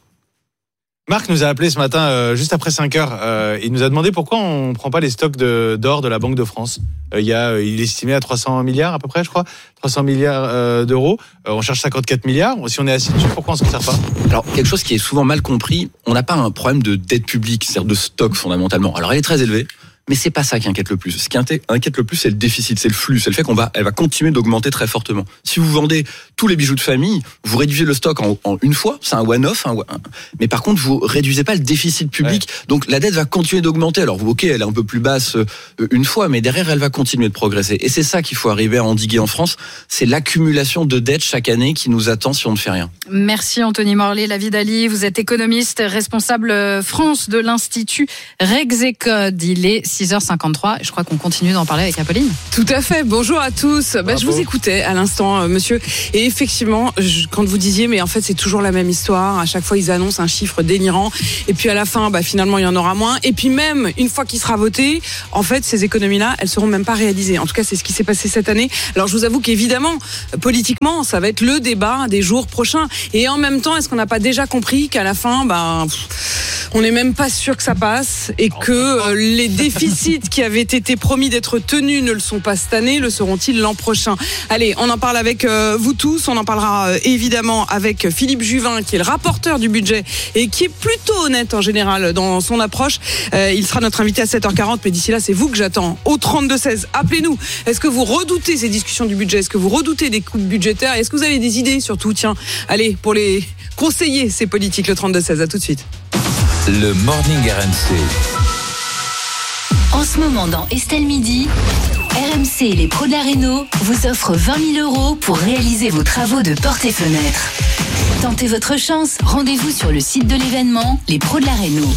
Marc nous a appelé ce matin, juste après 5 heures. Il nous a demandé pourquoi on ne prend pas les stocks d'or de la Banque de France. Il est estimé à 300 milliards à peu près, je crois. 300 milliards d'euros. On cherche 54 milliards. Si on est assis dessus, pourquoi on ne s'en sert pas ? Alors, quelque chose qui est souvent mal compris, on n'a pas un problème de dette publique, c'est-à-dire de stock fondamentalement. Alors, elle est très élevée. Mais c'est pas ça qui inquiète le plus. Ce qui inquiète le plus, c'est le déficit, c'est le flux, c'est le fait elle va continuer d'augmenter très fortement. Si vous vendez tous les bijoux de famille, vous réduisez le stock en une fois, c'est un one-off, mais par contre, vous réduisez pas le déficit public. Donc la dette va continuer d'augmenter. Alors ok, elle est un peu plus basse une fois, mais derrière, elle va continuer de progresser. Et c'est ça qu'il faut arriver à endiguer en France, c'est l'accumulation de dettes chaque année qui nous attend si on ne fait rien. Merci Anthony Morlet, Lavidali. Vous êtes économiste, responsable France de l'Institut Rexecode. Il est 6h53. Je crois qu'on continue d'en parler avec Apolline. Tout à fait. Bonjour à tous. Je vous écoutais à l'instant, monsieur. Et effectivement, quand vous disiez, mais en fait, c'est toujours la même histoire. À chaque fois, ils annoncent un chiffre délirant. Et puis à la fin, finalement, il y en aura moins. Et puis même, une fois qu'il sera voté, en fait, ces économies-là, elles seront même pas réalisées. En tout cas, c'est ce qui s'est passé cette année. Alors, je vous avoue qu'évidemment, politiquement, ça va être le débat des jours prochains. Et en même temps, est-ce qu'on n'a pas déjà compris qu'à la fin, on n'est même pas sûr que ça passe et que les déficits qui avaient été promis d'être tenus ne le sont pas cette année, le seront-ils l'an prochain? Allez, on en parle avec vous tous, on en parlera évidemment avec Philippe Juvin qui est le rapporteur du budget et qui est plutôt honnête en général dans son approche. Il sera notre invité à 7h40, mais d'ici là, c'est vous que j'attends. Au 32-16, appelez-nous. Est-ce que vous redoutez ces discussions du budget? Est-ce que vous redoutez des coupes budgétaires? Est-ce que vous avez des idées surtout? Tiens, allez, pour les conseiller ces politiques, le 32-16, à tout de suite. Le Morning RMC. En ce moment, dans Estelle Midi, RMC et les pros de la Réno vous offrent 20 000 € pour réaliser vos travaux de portes et fenêtres. Tentez votre chance, rendez-vous sur le site de l'événement, les pros de la Réno.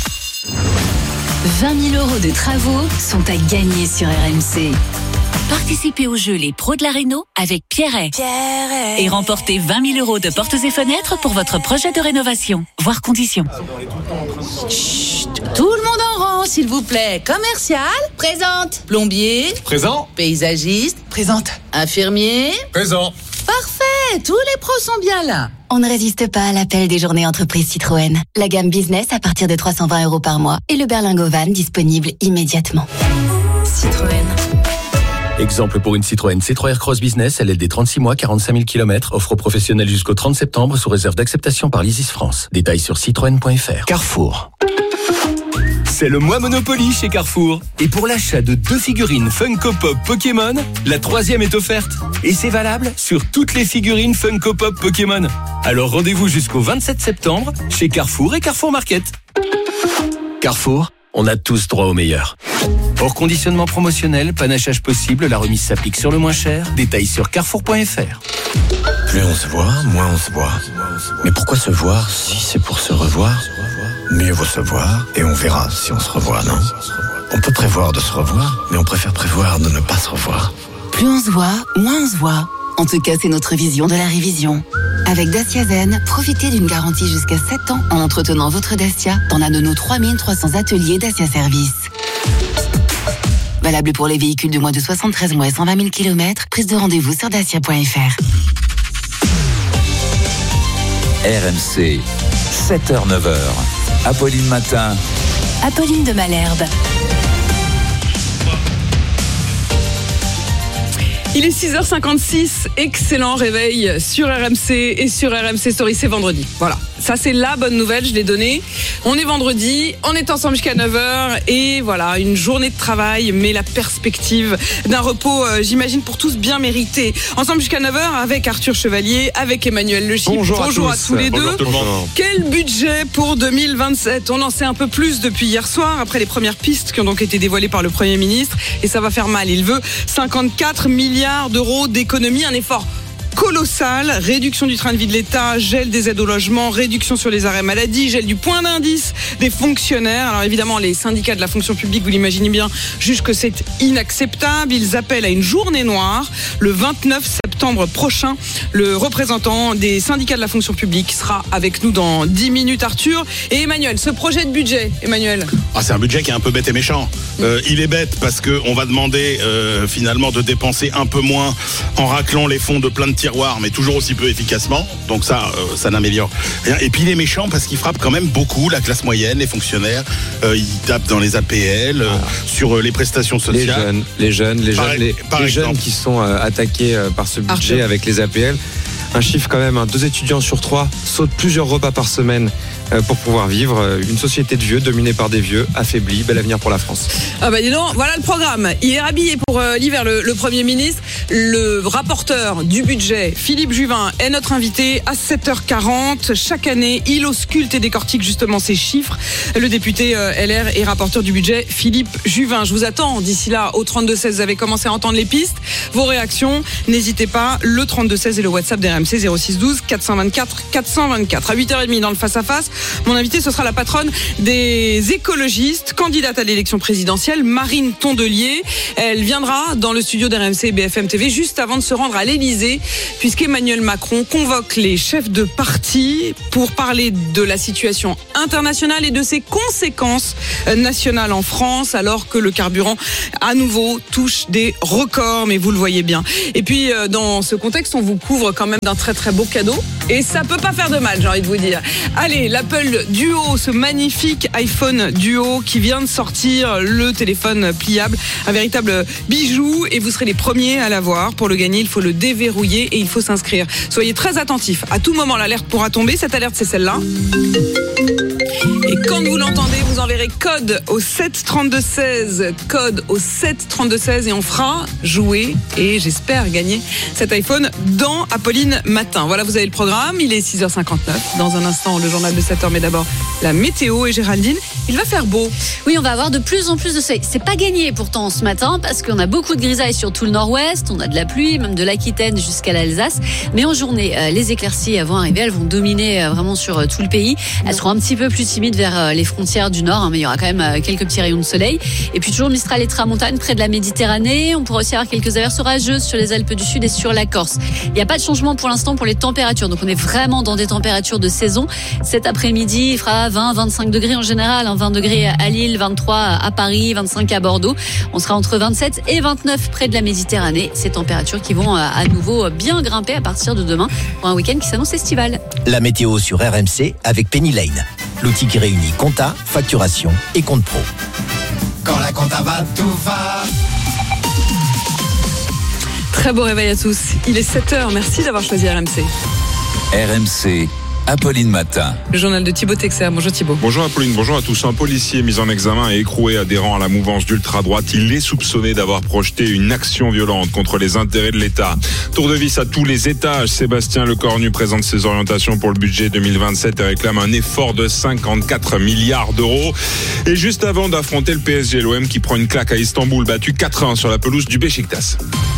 20 000 € de travaux sont à gagner sur RMC. Participez au jeu Les Pros de la Réno avec Pierret. Et remportez 20 000 € de portes et fenêtres pour votre projet de rénovation. Voir conditions. Chut, tout le monde en rang, s'il vous plaît. Commercial, présente. Plombier, présent. Paysagiste, présente. Infirmier, présent. Parfait, tous les pros sont bien là. On ne résiste pas à l'appel des journées entreprises Citroën. La gamme business à partir de 320 € par mois et le berlingot van disponible immédiatement. Citroën. Exemple pour une Citroën C3 Aircross Business, LLD 36 mois, 45 000 km, offre aux professionnels jusqu'au 30 septembre sous réserve d'acceptation par l'ISIS France. Détails sur citroën.fr. Carrefour. C'est le mois Monopoly chez Carrefour. Et pour l'achat de 2 figurines Funko Pop Pokémon, la 3e est offerte. Et c'est valable sur toutes les figurines Funko Pop Pokémon. Alors rendez-vous jusqu'au 27 septembre chez Carrefour et Carrefour Market. Carrefour, on a tous droit au meilleur. Hors conditionnement promotionnel, panachage possible, la remise s'applique sur le moins cher. Détails sur carrefour.fr. Plus on se voit, moins on se voit. Mais pourquoi se voir si c'est pour se revoir? Mieux vaut se voir et on verra si on se revoit, non? On peut prévoir de se revoir, mais on préfère prévoir de ne pas se revoir. Plus on se voit, moins on se voit. En tout cas, c'est notre vision de la révision. Avec Dacia Zen, profitez d'une garantie jusqu'à 7 ans en entretenant votre Dacia dans l'un de nos 3300 ateliers Dacia Service. Valable pour les véhicules de moins de 73 mois et 120 000 km. Prise de rendez-vous sur dacia.fr. RMC, 7h-9h. Apolline Matin. Apolline de Malherbe. Il est 6h56, excellent réveil sur RMC et sur RMC Story, c'est vendredi. Voilà, ça c'est la bonne nouvelle, je l'ai donnée. On est vendredi, on est ensemble jusqu'à 9h et voilà, une journée de travail, mais la perspective d'un repos, j'imagine, pour tous bien mérité. Ensemble jusqu'à 9h avec Arthur Chevalier, avec Emmanuel Le Chypre. Bonjour à tous les deux. Tout le monde. Quel budget pour 2027? On en sait un peu plus depuis hier soir, après les premières pistes qui ont donc été dévoilées par le Premier ministre. Et ça va faire mal, il veut 54 milliards d'euros d'économie, un effort colossal, réduction du train de vie de l'État, gel des aides au logement, réduction sur les arrêts maladie, gel du point d'indice des fonctionnaires. Alors évidemment, les syndicats de la fonction publique, vous l'imaginez bien, jugent que c'est inacceptable. Ils appellent à une journée noire le 29 septembre prochain. Le représentant des syndicats de la fonction publique sera avec nous dans 10 minutes, Arthur. Et Emmanuel, ce projet de budget, Emmanuel. C'est un budget qui est un peu bête et méchant. Il est bête parce qu'on va demander finalement de dépenser un peu moins en raclant les fonds de plein de tiroirs, mais toujours aussi peu efficacement. Donc ça n'améliore rien. Et puis il est méchant parce qu'il frappe quand même beaucoup la classe moyenne, les fonctionnaires. Il tape dans les APL, sur les prestations sociales. Les jeunes qui sont attaqués par ce budget avec les APL. Un chiffre quand même, 2 étudiants sur 3 sautent plusieurs repas par semaine pour pouvoir vivre une société de vieux dominée par des vieux, affaiblis. Bel avenir pour la France. Ah bah dis donc, voilà le programme. Il est habillé pour l'hiver, le Premier ministre. Le rapporteur du budget, Philippe Juvin, est notre invité à 7h40. Chaque année, il ausculte et décortique justement ces chiffres. Le député LR et rapporteur du budget, Philippe Juvin. Je vous attends d'ici là au 32-16. Vous avez commencé à entendre les pistes. Vos réactions, n'hésitez pas. Le 32-16 et le WhatsApp d'RMC 0612 424 424. À 8h30 dans le face-à-face, mon invité, ce sera la patronne des écologistes, candidate à l'élection présidentielle, Marine Tondelier. Elle viendra dans le studio d'RMC et BFM TV juste avant de se rendre à l'Elysée, puisqu'Emmanuel Macron convoque les chefs de parti pour parler de la situation internationale et de ses conséquences nationales en France, alors que le carburant, à nouveau, touche des records, mais vous le voyez bien. Et puis, dans ce contexte, on vous couvre quand même d'un très très beau cadeau, et ça peut pas faire de mal, j'ai envie de vous dire. Allez, l'Apple Duo, ce magnifique iPhone Duo qui vient de sortir, le téléphone pliable, un véritable bijou, et vous serez les premiers à l'avoir. Pour le gagner, il faut le déverrouiller et il faut s'inscrire. Soyez très attentifs. À tout moment, l'alerte pourra tomber. Cette alerte, c'est celle-là. Et quand vous l'entendez, vous enverrez code au 732-16, code au 732-16, et on fera jouer et j'espère gagner cet iPhone dans Apolline Matin. Voilà, vous avez le programme, il est 6h59. Dans un instant, le journal de 7h, mais d'abord la météo. Et Géraldine, il va faire beau. Oui, on va avoir de plus en plus de soleil. C'est pas gagné pourtant ce matin parce qu'on a beaucoup de grisailles sur tout le nord-ouest, on a de la pluie, même de l'Aquitaine jusqu'à l'Alsace. Mais en journée, les éclaircies vont arriver, elles vont dominer vraiment sur tout le pays. Elles seront un petit peu plus timides vers les frontières du nord, mais il y aura quand même quelques petits rayons de soleil. Et puis toujours Mistral et Tramontane près de la Méditerranée. On pourra aussi avoir quelques averses orageuses sur les Alpes du Sud et sur la Corse. Il n'y a pas de changement pour l'instant pour les températures, donc on est vraiment dans des températures de saison. Cet après-midi, il fera 20-25 degrés en général, 20 degrés à Lille, 23 à Paris, 25 à Bordeaux. On sera entre 27 et 29 près de la Méditerranée. Ces températures qui vont à nouveau bien grimper à partir de demain pour un week-end qui s'annonce estival. La météo sur RMC avec Penny Lane, l'outil qui réunit compta, facturation et compte pro. Quand la compta va, tout va. Très beau réveil à tous. Il est 7h. Merci d'avoir choisi RMC. RMC, Apolline Matin. Le journal de Thibaut Texer. Bonjour Thibaut. Bonjour Apolline, bonjour à tous. Un policier mis en examen et écroué adhérent à la mouvance d'ultra-droite. Il est soupçonné d'avoir projeté une action violente contre les intérêts de l'État. Tour de vis à tous les étages. Sébastien Lecornu présente ses orientations pour le budget 2027 et réclame un effort de 54 milliards d'euros. Et juste avant d'affronter le PSG, l'OM qui prend une claque à Istanbul, battu 4-1 sur la pelouse du Beşiktaş.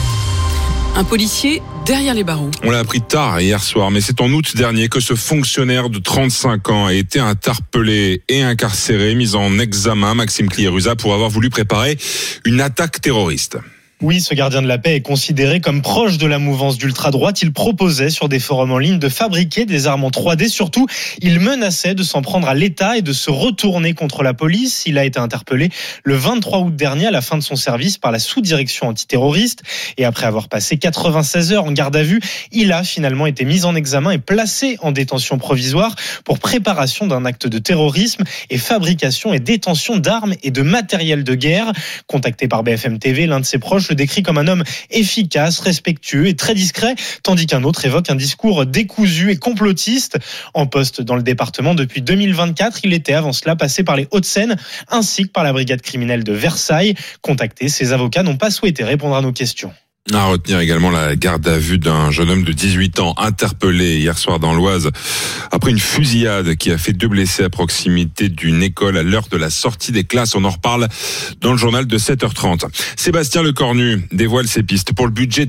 Un policier derrière les barreaux. On l'a appris tard hier soir, mais c'est en août dernier que ce fonctionnaire de 35 ans a été interpellé et incarcéré, mis en examen, Maxime Cliérusa, pour avoir voulu préparer une attaque terroriste. Oui, ce gardien de la paix est considéré comme proche de la mouvance d'ultra-droite. Il proposait sur des forums en ligne de fabriquer des armes en 3D. Surtout, il menaçait de s'en prendre à l'État et de se retourner contre la police. Il a été interpellé le 23 août dernier à la fin de son service par la sous-direction antiterroriste. Et après avoir passé 96 heures en garde à vue, il a finalement été mis en examen et placé en détention provisoire pour préparation d'un acte de terrorisme et fabrication et détention d'armes et de matériel de guerre. Contacté par BFM TV, l'un de ses proches le décrit comme un homme efficace, respectueux et très discret, tandis qu'un autre évoque un discours décousu et complotiste. En poste dans le département depuis 2024, il était avant cela passé par les Hauts-de-Seine ainsi que par la brigade criminelle de Versailles. Contactés, ses avocats n'ont pas souhaité répondre à nos questions. À retenir également la garde à vue d'un jeune homme de 18 ans interpellé hier soir dans l'Oise après une fusillade qui a fait 2 blessés à proximité d'une école à l'heure de la sortie des classes. On en reparle dans le journal de 7h30. Sébastien Lecornu dévoile ses pistes pour le budget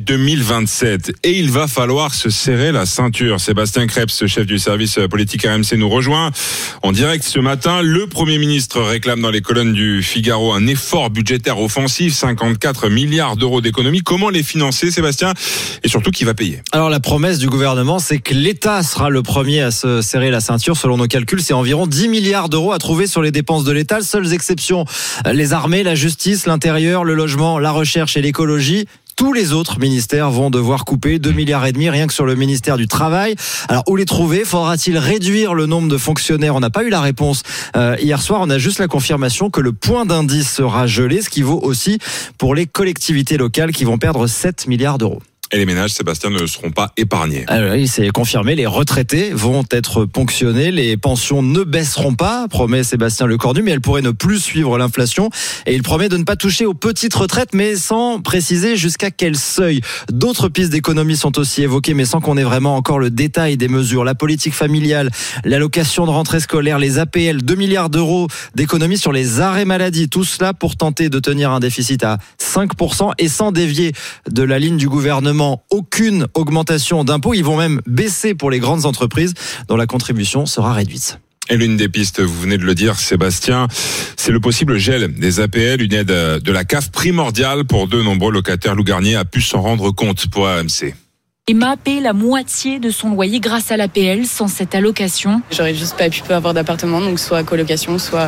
2027 et il va falloir se serrer la ceinture. Sébastien Krebs, chef du service politique RMC, nous rejoint en direct ce matin. Le Premier ministre réclame dans les colonnes du Figaro un effort budgétaire offensif, 54 milliards d'euros d'économies. Comment les financer, Sébastien, et surtout qui va payer? Alors la promesse du gouvernement, c'est que l'État sera le premier à se serrer la ceinture. Selon nos calculs, c'est environ 10 milliards d'euros à trouver sur les dépenses de l'État. Seules exceptions, les armées, la justice, l'intérieur, le logement, la recherche et l'écologie. Tous les autres ministères vont devoir couper 2,5 milliards rien que sur le ministère du Travail. Alors, où les trouver? Faudra-t-il réduire le nombre de fonctionnaires? On n'a pas eu la réponse hier soir. On a juste la confirmation que le point d'indice sera gelé, ce qui vaut aussi pour les collectivités locales qui vont perdre 7 milliards d'euros. Et les ménages, Sébastien, ne seront pas épargnés. Alors, oui, c'est confirmé, les retraités vont être ponctionnés, les pensions ne baisseront pas, promet Sébastien Lecornu, mais elles pourraient ne plus suivre l'inflation. Et il promet de ne pas toucher aux petites retraites, mais sans préciser jusqu'à quel seuil. D'autres pistes d'économie sont aussi évoquées, mais sans qu'on ait vraiment encore le détail des mesures. La politique familiale, l'allocation de rentrée scolaire, les APL, 2 milliards d'euros d'économies sur les arrêts maladie. Tout cela pour tenter de tenir un déficit à 5% et sans dévier de la ligne du gouvernement. Aucune augmentation d'impôts. Ils vont même baisser pour les grandes entreprises dont la contribution sera réduite. Et l'une des pistes, vous venez de le dire, Sébastien, c'est le possible gel des APL, une aide de la CAF primordiale pour de nombreux locataires. Lou Garnier a pu s'en rendre compte pour AMC. Emma a payé la moitié de son loyer grâce à l'APL. Sans cette allocation, j'aurais juste pas pu avoir d'appartement, donc soit colocation, soit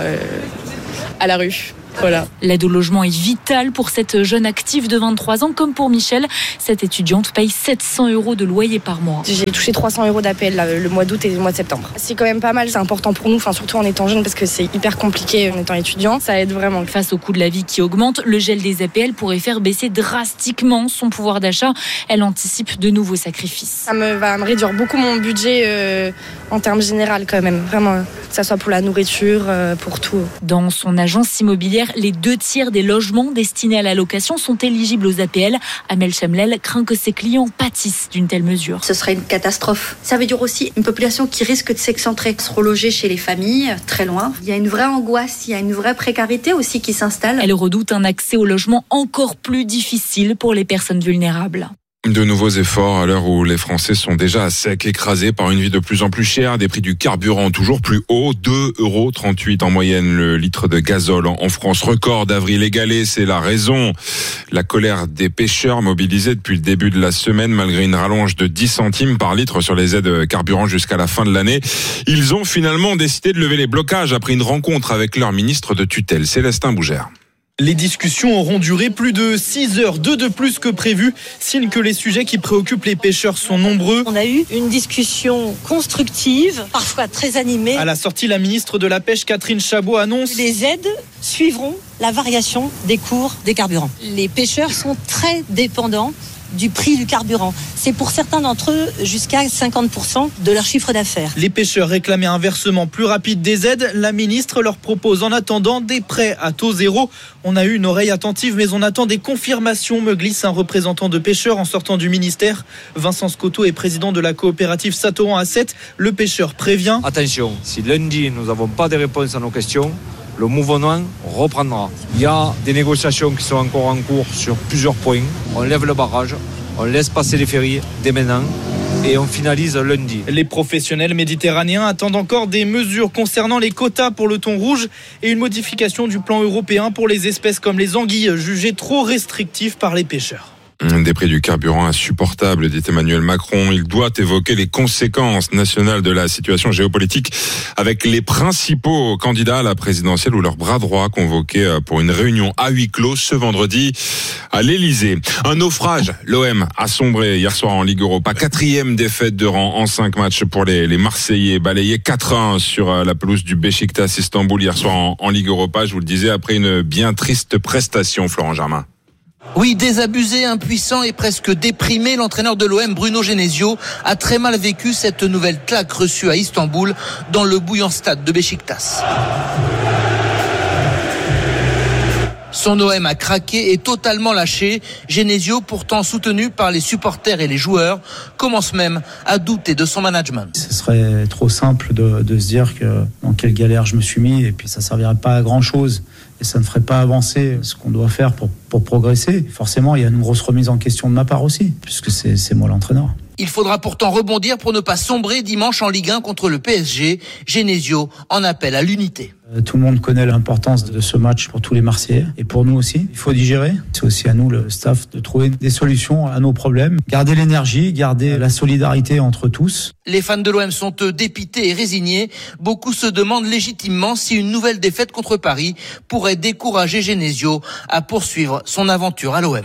à la rue. Voilà. L'aide au logement est vitale pour cette jeune active de 23 ans, comme pour Michel. Cette étudiante paye 700 € de loyer par mois. J'ai touché 300 € d'APL le mois d'août et le mois de septembre. C'est quand même pas mal, c'est important pour nous, surtout en étant jeune, parce que c'est hyper compliqué en étant étudiant. Ça aide vraiment. Face au coût de la vie qui augmente, le gel des APL pourrait faire baisser drastiquement son pouvoir d'achat. Elle anticipe de nouveaux sacrifices. Ça va me réduire beaucoup mon budget en termes généraux quand même, vraiment, que ça soit pour la nourriture, pour tout. Dans son agence immobilière, les 2/3 des logements destinés à la location sont éligibles aux APL. Amel Chamlel craint que ses clients pâtissent d'une telle mesure. Ce serait une catastrophe. Ça veut dire aussi une population qui risque de s'excentrer, se reloger chez les familles, très loin. Il y a une vraie angoisse, il y a une vraie précarité aussi qui s'installe. Elle redoute un accès au logement encore plus difficile pour les personnes vulnérables. De nouveaux efforts à l'heure où les Français sont déjà à sec, écrasés par une vie de plus en plus chère, des prix du carburant toujours plus hauts, 2,38 € en moyenne le litre de gazole en France. Record d'avril égalé, c'est la raison. La colère des pêcheurs mobilisés depuis le début de la semaine, malgré une rallonge de 10 centimes par litre sur les aides carburant jusqu'à la fin de l'année. Ils ont finalement décidé de lever les blocages après une rencontre avec leur ministre de tutelle, Célestin Bougère. Les discussions auront duré plus de 6 heures, 2 de plus que prévu, signe que les sujets qui préoccupent les pêcheurs sont nombreux. On a eu une discussion constructive, parfois très animée. À la sortie, la ministre de la Pêche, Catherine Chabot, annonce: les aides suivront la variation des cours des carburants. Les pêcheurs sont très dépendants du prix du carburant. C'est pour certains d'entre eux jusqu'à 50% de leur chiffre d'affaires. Les pêcheurs réclamaient un versement plus rapide des aides. La ministre leur propose en attendant des prêts à taux zéro. On a eu une oreille attentive, mais on attend des confirmations, me glisse un représentant de pêcheurs en sortant du ministère. Vincent Scotto est président de la coopérative Satoran A7. Le pêcheur prévient: attention, si lundi nous n'avons pas de réponse à nos questions, le mouvement reprendra. Il y a des négociations qui sont encore en cours sur plusieurs points. On lève le barrage, on laisse passer les ferries dès maintenant et on finalise lundi. Les professionnels méditerranéens attendent encore des mesures concernant les quotas pour le thon rouge et une modification du plan européen pour les espèces comme les anguilles jugées trop restrictives par les pêcheurs. Des prix du carburant insupportables, dit Emmanuel Macron. Il doit évoquer les conséquences nationales de la situation géopolitique avec les principaux candidats à la présidentielle ou leurs bras droits convoqués pour une réunion à huis clos ce vendredi à l'Elysée. Un naufrage, l'OM a sombré hier soir en Ligue Europa. 4e défaite de rang en 5 matchs pour les Marseillais, balayés 4-1 sur la pelouse du Beşiktaş Istanbul hier soir en Ligue Europa. Je vous le disais, après une bien triste prestation, Florent Germain. Oui, désabusé, impuissant et presque déprimé, l'entraîneur de l'OM, Bruno Genesio, a très mal vécu cette nouvelle claque reçue à Istanbul dans le bouillant stade de Beşiktaş. Son OM a craqué et totalement lâché. Genesio, pourtant soutenu par les supporters et les joueurs, commence même à douter de son management. Ce serait trop simple de se dire que dans quelle galère je me suis mis et puis ça ne servirait pas à grand chose. Et ça ne ferait pas avancer ce qu'on doit faire pour progresser. Forcément, il y a une grosse remise en question de ma part aussi, puisque c'est moi l'entraîneur. Il faudra pourtant rebondir pour ne pas sombrer dimanche en Ligue 1 contre le PSG. Genesio en appelle à l'unité. Tout le monde connaît l'importance de ce match pour tous les Marseillais et pour nous aussi. Il faut digérer. C'est aussi à nous, le staff, de trouver des solutions à nos problèmes. Garder l'énergie, garder la solidarité entre tous. Les fans de l'OM sont dépités et résignés. Beaucoup se demandent légitimement si une nouvelle défaite contre Paris pourrait décourager Genesio à poursuivre son aventure à l'OM.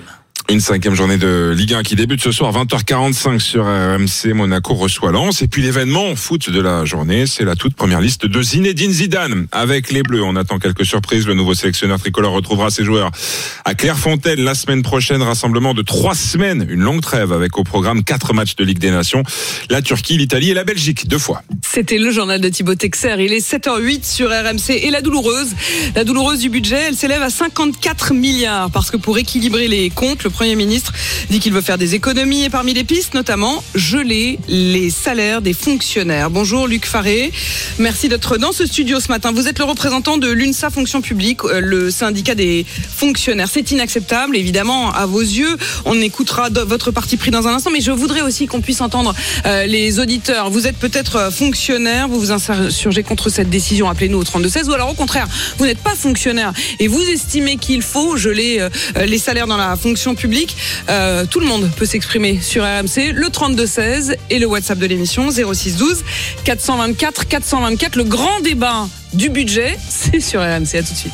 Une 5e journée de Ligue 1 qui débute ce soir 20h45 sur RMC. Monaco reçoit Lens. Et puis l'événement foot de la journée, c'est la toute première liste de Zinedine Zidane avec les Bleus. On attend quelques surprises. Le nouveau sélectionneur tricolore retrouvera ses joueurs à Clairefontaine la semaine prochaine. Rassemblement de 3 semaines, une longue trêve avec au programme 4 matchs de Ligue des Nations. La Turquie, l'Italie et la Belgique, 2 fois. C'était le journal de Thibaut Texer. Il est 7h08 sur RMC. Et la douloureuse du budget, elle s'élève à 54 milliards. Parce que pour équilibrer les comptes, le Premier ministre dit qu'il veut faire des économies et parmi les pistes, notamment, geler les salaires des fonctionnaires. Bonjour Luc Faré, merci d'être dans ce studio ce matin. Vous êtes le représentant de l'UNSA Fonction Publique, le syndicat des fonctionnaires. C'est inacceptable, évidemment, à vos yeux. On écoutera votre parti pris dans un instant, mais je voudrais aussi qu'on puisse entendre les auditeurs. Vous êtes peut-être fonctionnaire, vous vous insurgez contre cette décision, appelez-nous au 32-16, ou alors au contraire, vous n'êtes pas fonctionnaire et vous estimez qu'il faut geler les salaires dans la fonction publique. Tout le monde peut s'exprimer sur RMC, le 32-16 et le WhatsApp de l'émission 0612 424 424. Le grand débat du budget, c'est sur RMC. À tout de suite.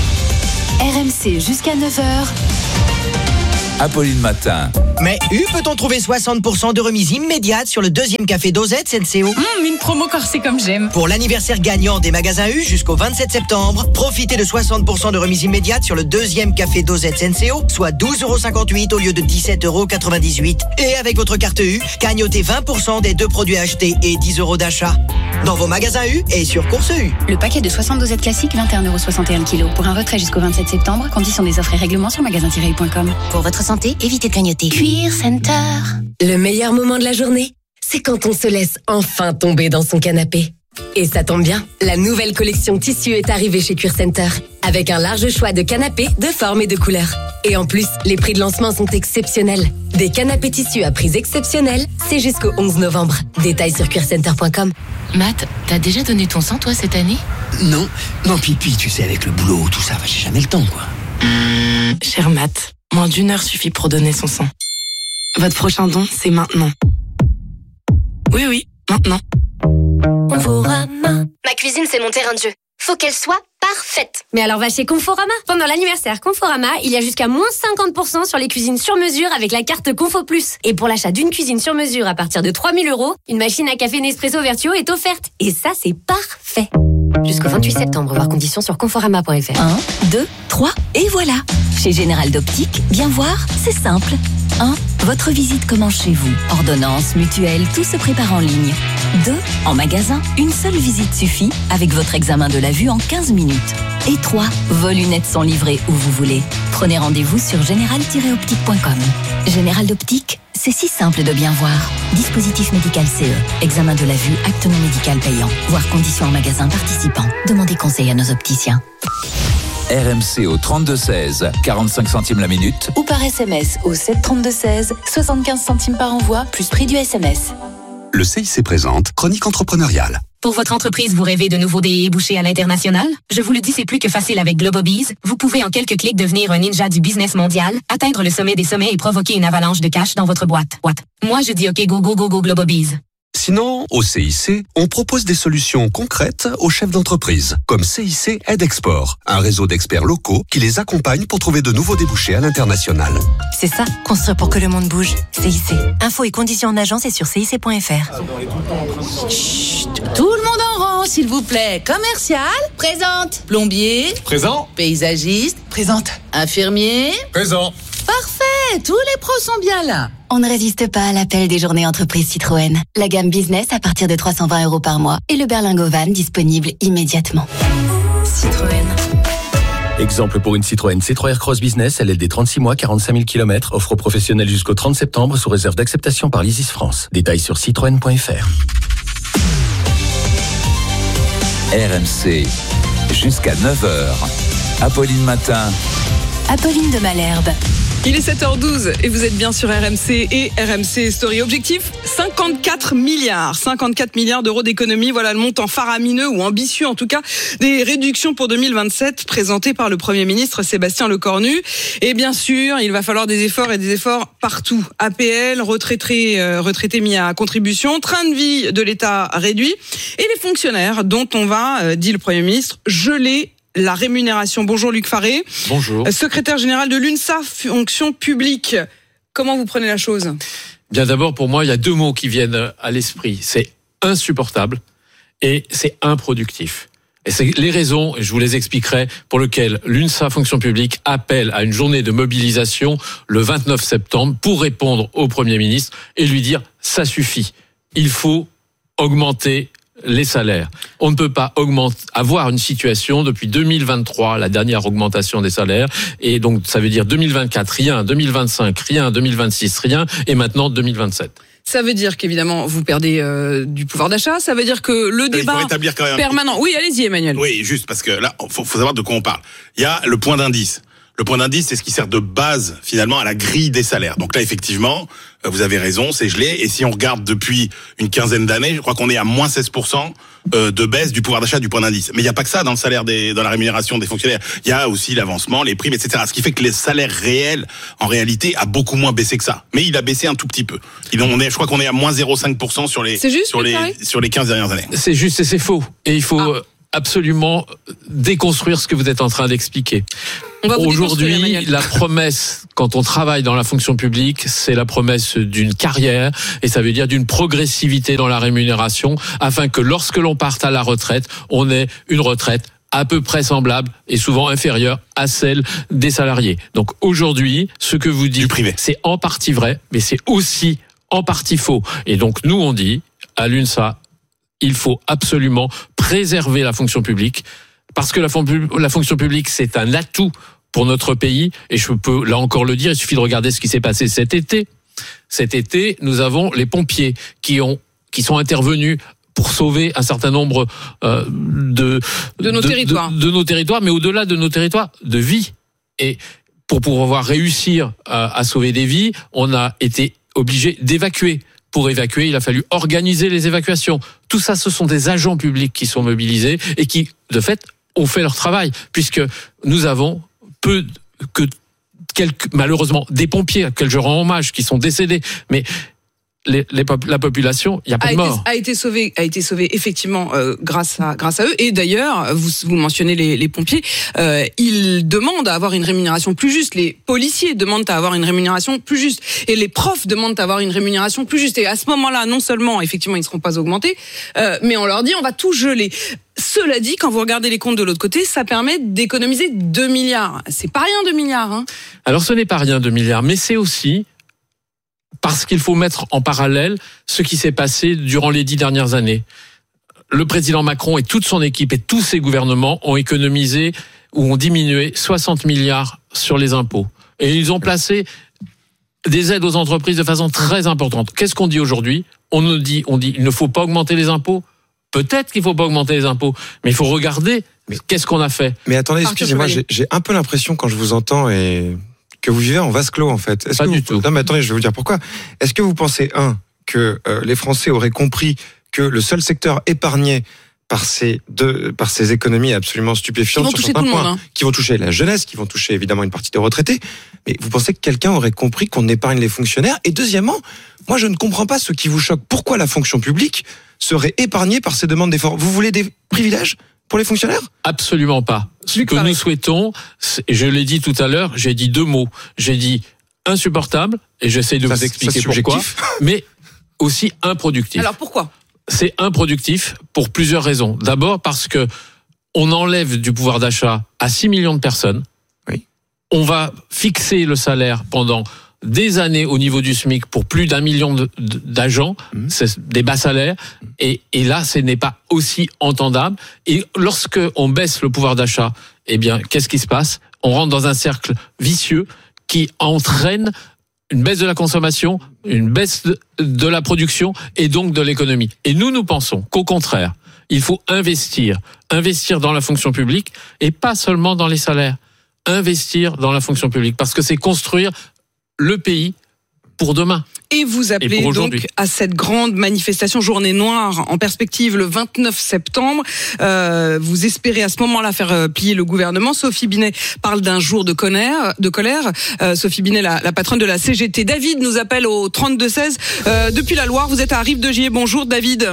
RMC jusqu'à 9h. Apolline Matin. Mais peut-on trouver 60% de remise immédiate sur le 2e café Dosette SNCO? Une promo corsée comme j'aime. Pour l'anniversaire gagnant des magasins U jusqu'au 27 septembre, profitez de 60% de remise immédiate sur le 2e café Dosette SNCO, soit 12,58€ au lieu de 17,98€. Et avec votre carte U, gagnotez 20% des 2 produits achetés et 10€ d'achat. Dans vos magasins U et sur Course U. Le paquet de 60 dosettes classiques, 21,61€ kg. Pour un retrait jusqu'au 27 septembre, conditions des offres et règlements sur magasin-u.com. Pour votre santé, évitez de grignoter. Cuir Center. Le meilleur moment de la journée, c'est quand on se laisse enfin tomber dans son canapé. Et ça tombe bien, la nouvelle collection tissu est arrivée chez Cuir Center, avec un large choix de canapés de formes et de couleurs. Et en plus, les prix de lancement sont exceptionnels. Des canapés tissus à prix exceptionnels, c'est jusqu'au 11 novembre. Détails sur cuircenter.com. Matt, t'as déjà donné ton sang, toi, cette année? Non, Pipi, tu sais, avec le boulot, tout ça, j'ai jamais le temps, quoi. Cher Matt, moins d'1 heure suffit pour donner son sang. Votre prochain don, c'est maintenant. Oui, maintenant. Conforama. Ma cuisine, c'est mon terrain de jeu. Faut qu'elle soit parfaite. Mais alors va chez Conforama. Pendant l'anniversaire Conforama, il y a jusqu'à moins 50% sur les cuisines sur mesure avec la carte Confo Plus. Et pour l'achat d'une cuisine sur mesure à partir de 3 000 €, une machine à café Nespresso Vertuo est offerte. Et ça, c'est parfait. Jusqu'au 28 septembre, voir conditions sur conforama.fr. 1, 2, 3, et voilà. Chez Général d'Optique, bien voir, c'est simple. 1. Votre visite commence chez vous. Ordonnance, mutuelle, tout se prépare en ligne. 2. En magasin, une seule visite suffit avec votre examen de la vue en 15 minutes. Et 3. Vos lunettes sont livrées où vous voulez. Prenez rendez-vous sur général-optique.com. Général d'Optique, c'est si simple de bien voir. Dispositif médical CE. Examen de la vue, acte non médical payant. Voir conditions en magasin participant. Demandez conseil à nos opticiens. RMC au 32-16, 45 centimes la minute. Ou par SMS au 732-16, 75 centimes par envoi, plus prix du SMS. Le CIC présente Chronique entrepreneuriale. Pour votre entreprise, vous rêvez de nouveaux débouchés à l'international? Je vous le dis, c'est plus que facile avec Globobiz. Vous pouvez en quelques clics devenir un ninja du business mondial, atteindre le sommet des sommets et provoquer une avalanche de cash dans votre boîte. Moi, je dis OK, go Globobiz. Sinon, au CIC, on propose des solutions concrètes aux chefs d'entreprise, comme CIC Aide Export, un réseau d'experts locaux qui les accompagne pour trouver de nouveaux débouchés à l'international. C'est ça, construire pour que le monde bouge. CIC. Infos et conditions en agence et sur cic.fr. Chut, tout le monde en rang, s'il vous plaît. Commercial, présente. Plombier, présent. Paysagiste, présente. Infirmier, présent. Parfait, tous les pros sont bien là. On ne résiste pas à l'appel des journées entreprises Citroën. La gamme business à partir de 320 € par mois et le berlingot van disponible immédiatement. Citroën. Exemple pour une Citroën C3 Aircross Business, LLD 36 mois, 45 000 km, offre professionnelle jusqu'au 30 septembre sous réserve d'acceptation par l'ISIS France. Détails sur citroën.fr. RMC, jusqu'à 9h. Apolline Matin. Apolline de Malherbe. Il est 7h12 et vous êtes bien sur RMC et RMC Story. Objectif, 54 milliards d'euros d'économie. Voilà le montant faramineux ou ambitieux en tout cas des réductions pour 2027 présentées par le Premier ministre Sébastien Lecornu. Et bien sûr, il va falloir des efforts et des efforts partout. APL, retraités mis à contribution, train de vie de l'État réduit et les fonctionnaires dont on va, dit le Premier ministre, geler la rémunération. Bonjour Luc Faré. Bonjour. Secrétaire général de l'UNSA Fonction publique. Comment vous prenez la chose ? Bien d'abord, pour moi, il y a deux mots qui viennent à l'esprit. C'est insupportable et c'est improductif. Et c'est les raisons, et je vous les expliquerai, pour lesquelles l'UNSA Fonction publique appelle à une journée de mobilisation le 29 septembre pour répondre au Premier ministre et lui dire « ça suffit, il faut augmenter les salaires. On ne peut pas avoir une situation depuis 2023, la dernière augmentation des salaires, et donc ça veut dire 2024, rien, 2025, rien, 2026, rien, et maintenant 2027. Ça veut dire qu'évidemment, vous perdez du pouvoir d'achat. Ça veut dire que le débat permanent... Oui, allez-y, Emmanuel. Oui, juste parce que là, faut savoir de quoi on parle. Il y a le point d'indice. Le point d'indice, c'est ce qui sert de base, finalement, à la grille des salaires. Donc là, effectivement, vous avez raison, c'est gelé. Et si on regarde depuis une quinzaine d'années, je crois qu'on est à moins 16% de baisse du pouvoir d'achat du point d'indice. Mais il n'y a pas que ça dans le salaire dans la rémunération des fonctionnaires. Il y a aussi l'avancement, les primes, etc. Ce qui fait que les salaires réels, en réalité, a beaucoup moins baissé que ça. Mais il a baissé un tout petit peu. Je crois qu'on est à moins 0,5% sur les 15 dernières années. C'est juste et c'est faux. Et il faut absolument déconstruire ce que vous êtes en train d'expliquer. Aujourd'hui, la promesse, quand on travaille dans la fonction publique, c'est la promesse d'une carrière, et ça veut dire d'une progressivité dans la rémunération, afin que lorsque l'on parte à la retraite, on ait une retraite à peu près semblable et souvent inférieure à celle des salariés. Donc aujourd'hui, ce que vous dites, c'est en partie vrai, mais c'est aussi en partie faux. Et donc nous, on dit, à l'UNSA, il faut absolument préserver la fonction publique, parce que la fonction publique, c'est un atout pour notre pays, et je peux là encore le dire, il suffit de regarder ce qui s'est passé cet été. Cet été, nous avons les pompiers qui sont intervenus pour sauver un certain nombre de nos territoires, mais au-delà de nos territoires, de vies. Et pour pouvoir réussir à sauver des vies, on a été obligé d'évacuer. Pour évacuer, il a fallu organiser les évacuations. Tout ça, ce sont des agents publics qui sont mobilisés et qui, de fait, ont fait leur travail, puisque nous avons malheureusement, des pompiers auxquels je rends hommage, qui sont décédés, mais la population, il n'y a pas de mort. A été sauvé effectivement grâce à eux. Et d'ailleurs, vous mentionnez les pompiers, ils demandent à avoir une rémunération plus juste. Les policiers demandent à avoir une rémunération plus juste. Et les profs demandent à avoir une rémunération plus juste. Et à ce moment-là, non seulement, effectivement, ils ne seront pas augmentés, mais on leur dit, on va tout geler. Cela dit, quand vous regardez les comptes de l'autre côté, ça permet d'économiser 2 milliards. C'est pas rien, 2 milliards. Hein. Alors, ce n'est pas rien, 2 milliards, mais c'est aussi parce qu'il faut mettre en parallèle ce qui s'est passé durant les 10 dernières années. Le président Macron et toute son équipe et tous ses gouvernements ont économisé ou ont diminué 60 milliards sur les impôts. Et ils ont placé des aides aux entreprises de façon très importante. Qu'est-ce qu'on dit aujourd'hui ? On dit, il ne faut pas augmenter les impôts. Peut-être qu'il ne faut pas augmenter les impôts, mais il faut regarder qu'est-ce qu'on a fait. Mais attendez, excusez-moi, j'ai un peu l'impression quand je vous entends que vous vivez en vase clos, en fait. Pas du tout. Non, mais attendez, je vais vous dire pourquoi. Est-ce que vous pensez, que les Français auraient compris que le seul secteur épargné par ces économies absolument stupéfiantes sur certains points, qui vont toucher la jeunesse, qui vont toucher évidemment une partie des retraités, mais vous pensez que quelqu'un aurait compris qu'on épargne les fonctionnaires ? Et deuxièmement, moi je ne comprends pas ce qui vous choque. Pourquoi la fonction publique serait épargnée par ces demandes d'efforts ? Vous voulez des privilèges pour les fonctionnaires ? Absolument pas. Ce que nous souhaitons, je l'ai dit tout à l'heure, j'ai dit 2 mots. J'ai dit insupportable, et j'essaye de vous expliquer pourquoi, mais aussi improductif. Alors pourquoi ? C'est improductif pour plusieurs raisons. D'abord parce que on enlève du pouvoir d'achat à 6 millions de personnes. Oui. On va fixer le salaire pendant des années au niveau du SMIC pour plus d'1 million d'agents, c'est des bas salaires, et là, ce n'est pas aussi entendable. Et lorsque on baisse le pouvoir d'achat, eh bien, qu'est-ce qui se passe ? On rentre dans un cercle vicieux qui entraîne une baisse de la consommation, une baisse de la production et donc de l'économie. Et nous pensons qu'au contraire, il faut investir dans la fonction publique et pas seulement dans les salaires. Investir dans la fonction publique, parce que c'est construire le pays pour demain. Et vous appelez donc à cette grande manifestation Journée Noire en perspective le 29 septembre. Vous espérez à ce moment-là faire plier le gouvernement. Sophie Binet parle d'un jour de colère. Sophie Binet, la patronne de la CGT. David nous appelle au 32-16 depuis la Loire. Vous êtes à Rive-de-Gier. Bonjour David.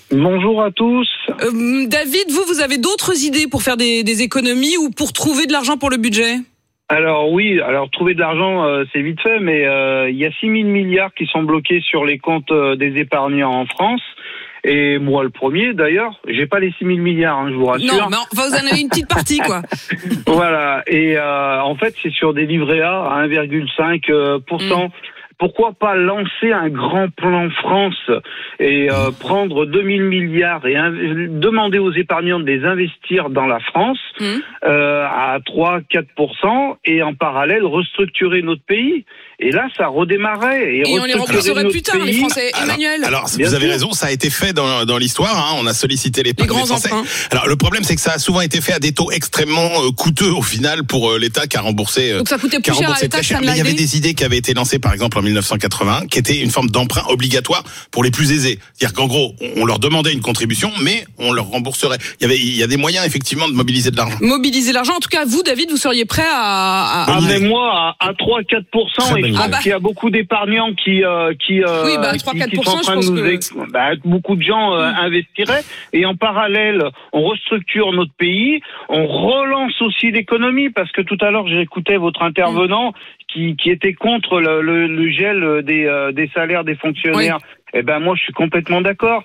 Bonjour à tous. David, vous avez d'autres idées pour faire des économies ou pour trouver de l'argent pour le budget ? Alors oui, trouver de l'argent, c'est vite fait, mais il y a 6 000 milliards qui sont bloqués sur les comptes des épargnants en France. Et moi, le premier, d'ailleurs, j'ai pas les 6 000 milliards, je vous rassure. Non, mais enfin, vous en avez une petite partie, quoi. Voilà. Et en fait, c'est sur des livrets A à 1,5%. Pourquoi pas lancer un grand plan France et prendre 2 000 milliards et demander aux épargnants de les investir dans la France à 3-4% et en parallèle restructurer notre pays. Et là, ça redémarrerait. Et on les rembourserait plus tard, les Français. Emmanuel. Alors vous avez raison, ça a été fait dans l'histoire. On a sollicité les grands Français. Emprunts. Alors le problème, c'est que ça a souvent été fait à des taux extrêmement coûteux au final pour l'État qui a remboursé. Donc ça coûtait plus cher à l'État que ça ne l'a aidé. Mais il y avait des idées qui avaient été lancées, par exemple en 1980, qui étaient une forme d'emprunt obligatoire pour les plus aisés. C'est-à-dire qu'en gros, on leur demandait une contribution, mais on leur rembourserait. Il y a des moyens effectivement de mobiliser de l'argent. Mobiliser l'argent. En tout cas, vous, David, vous seriez prêt mais moi, à 3-4%, et je pense qu'il y a beaucoup d'épargnants qui sont en train de nous beaucoup de gens investiraient. Et en parallèle, on restructure notre pays, on relance aussi l'économie, parce que tout à l'heure, j'écoutais votre intervenant qui était contre le gel des salaires des fonctionnaires. Oui. Eh ben moi je suis complètement d'accord.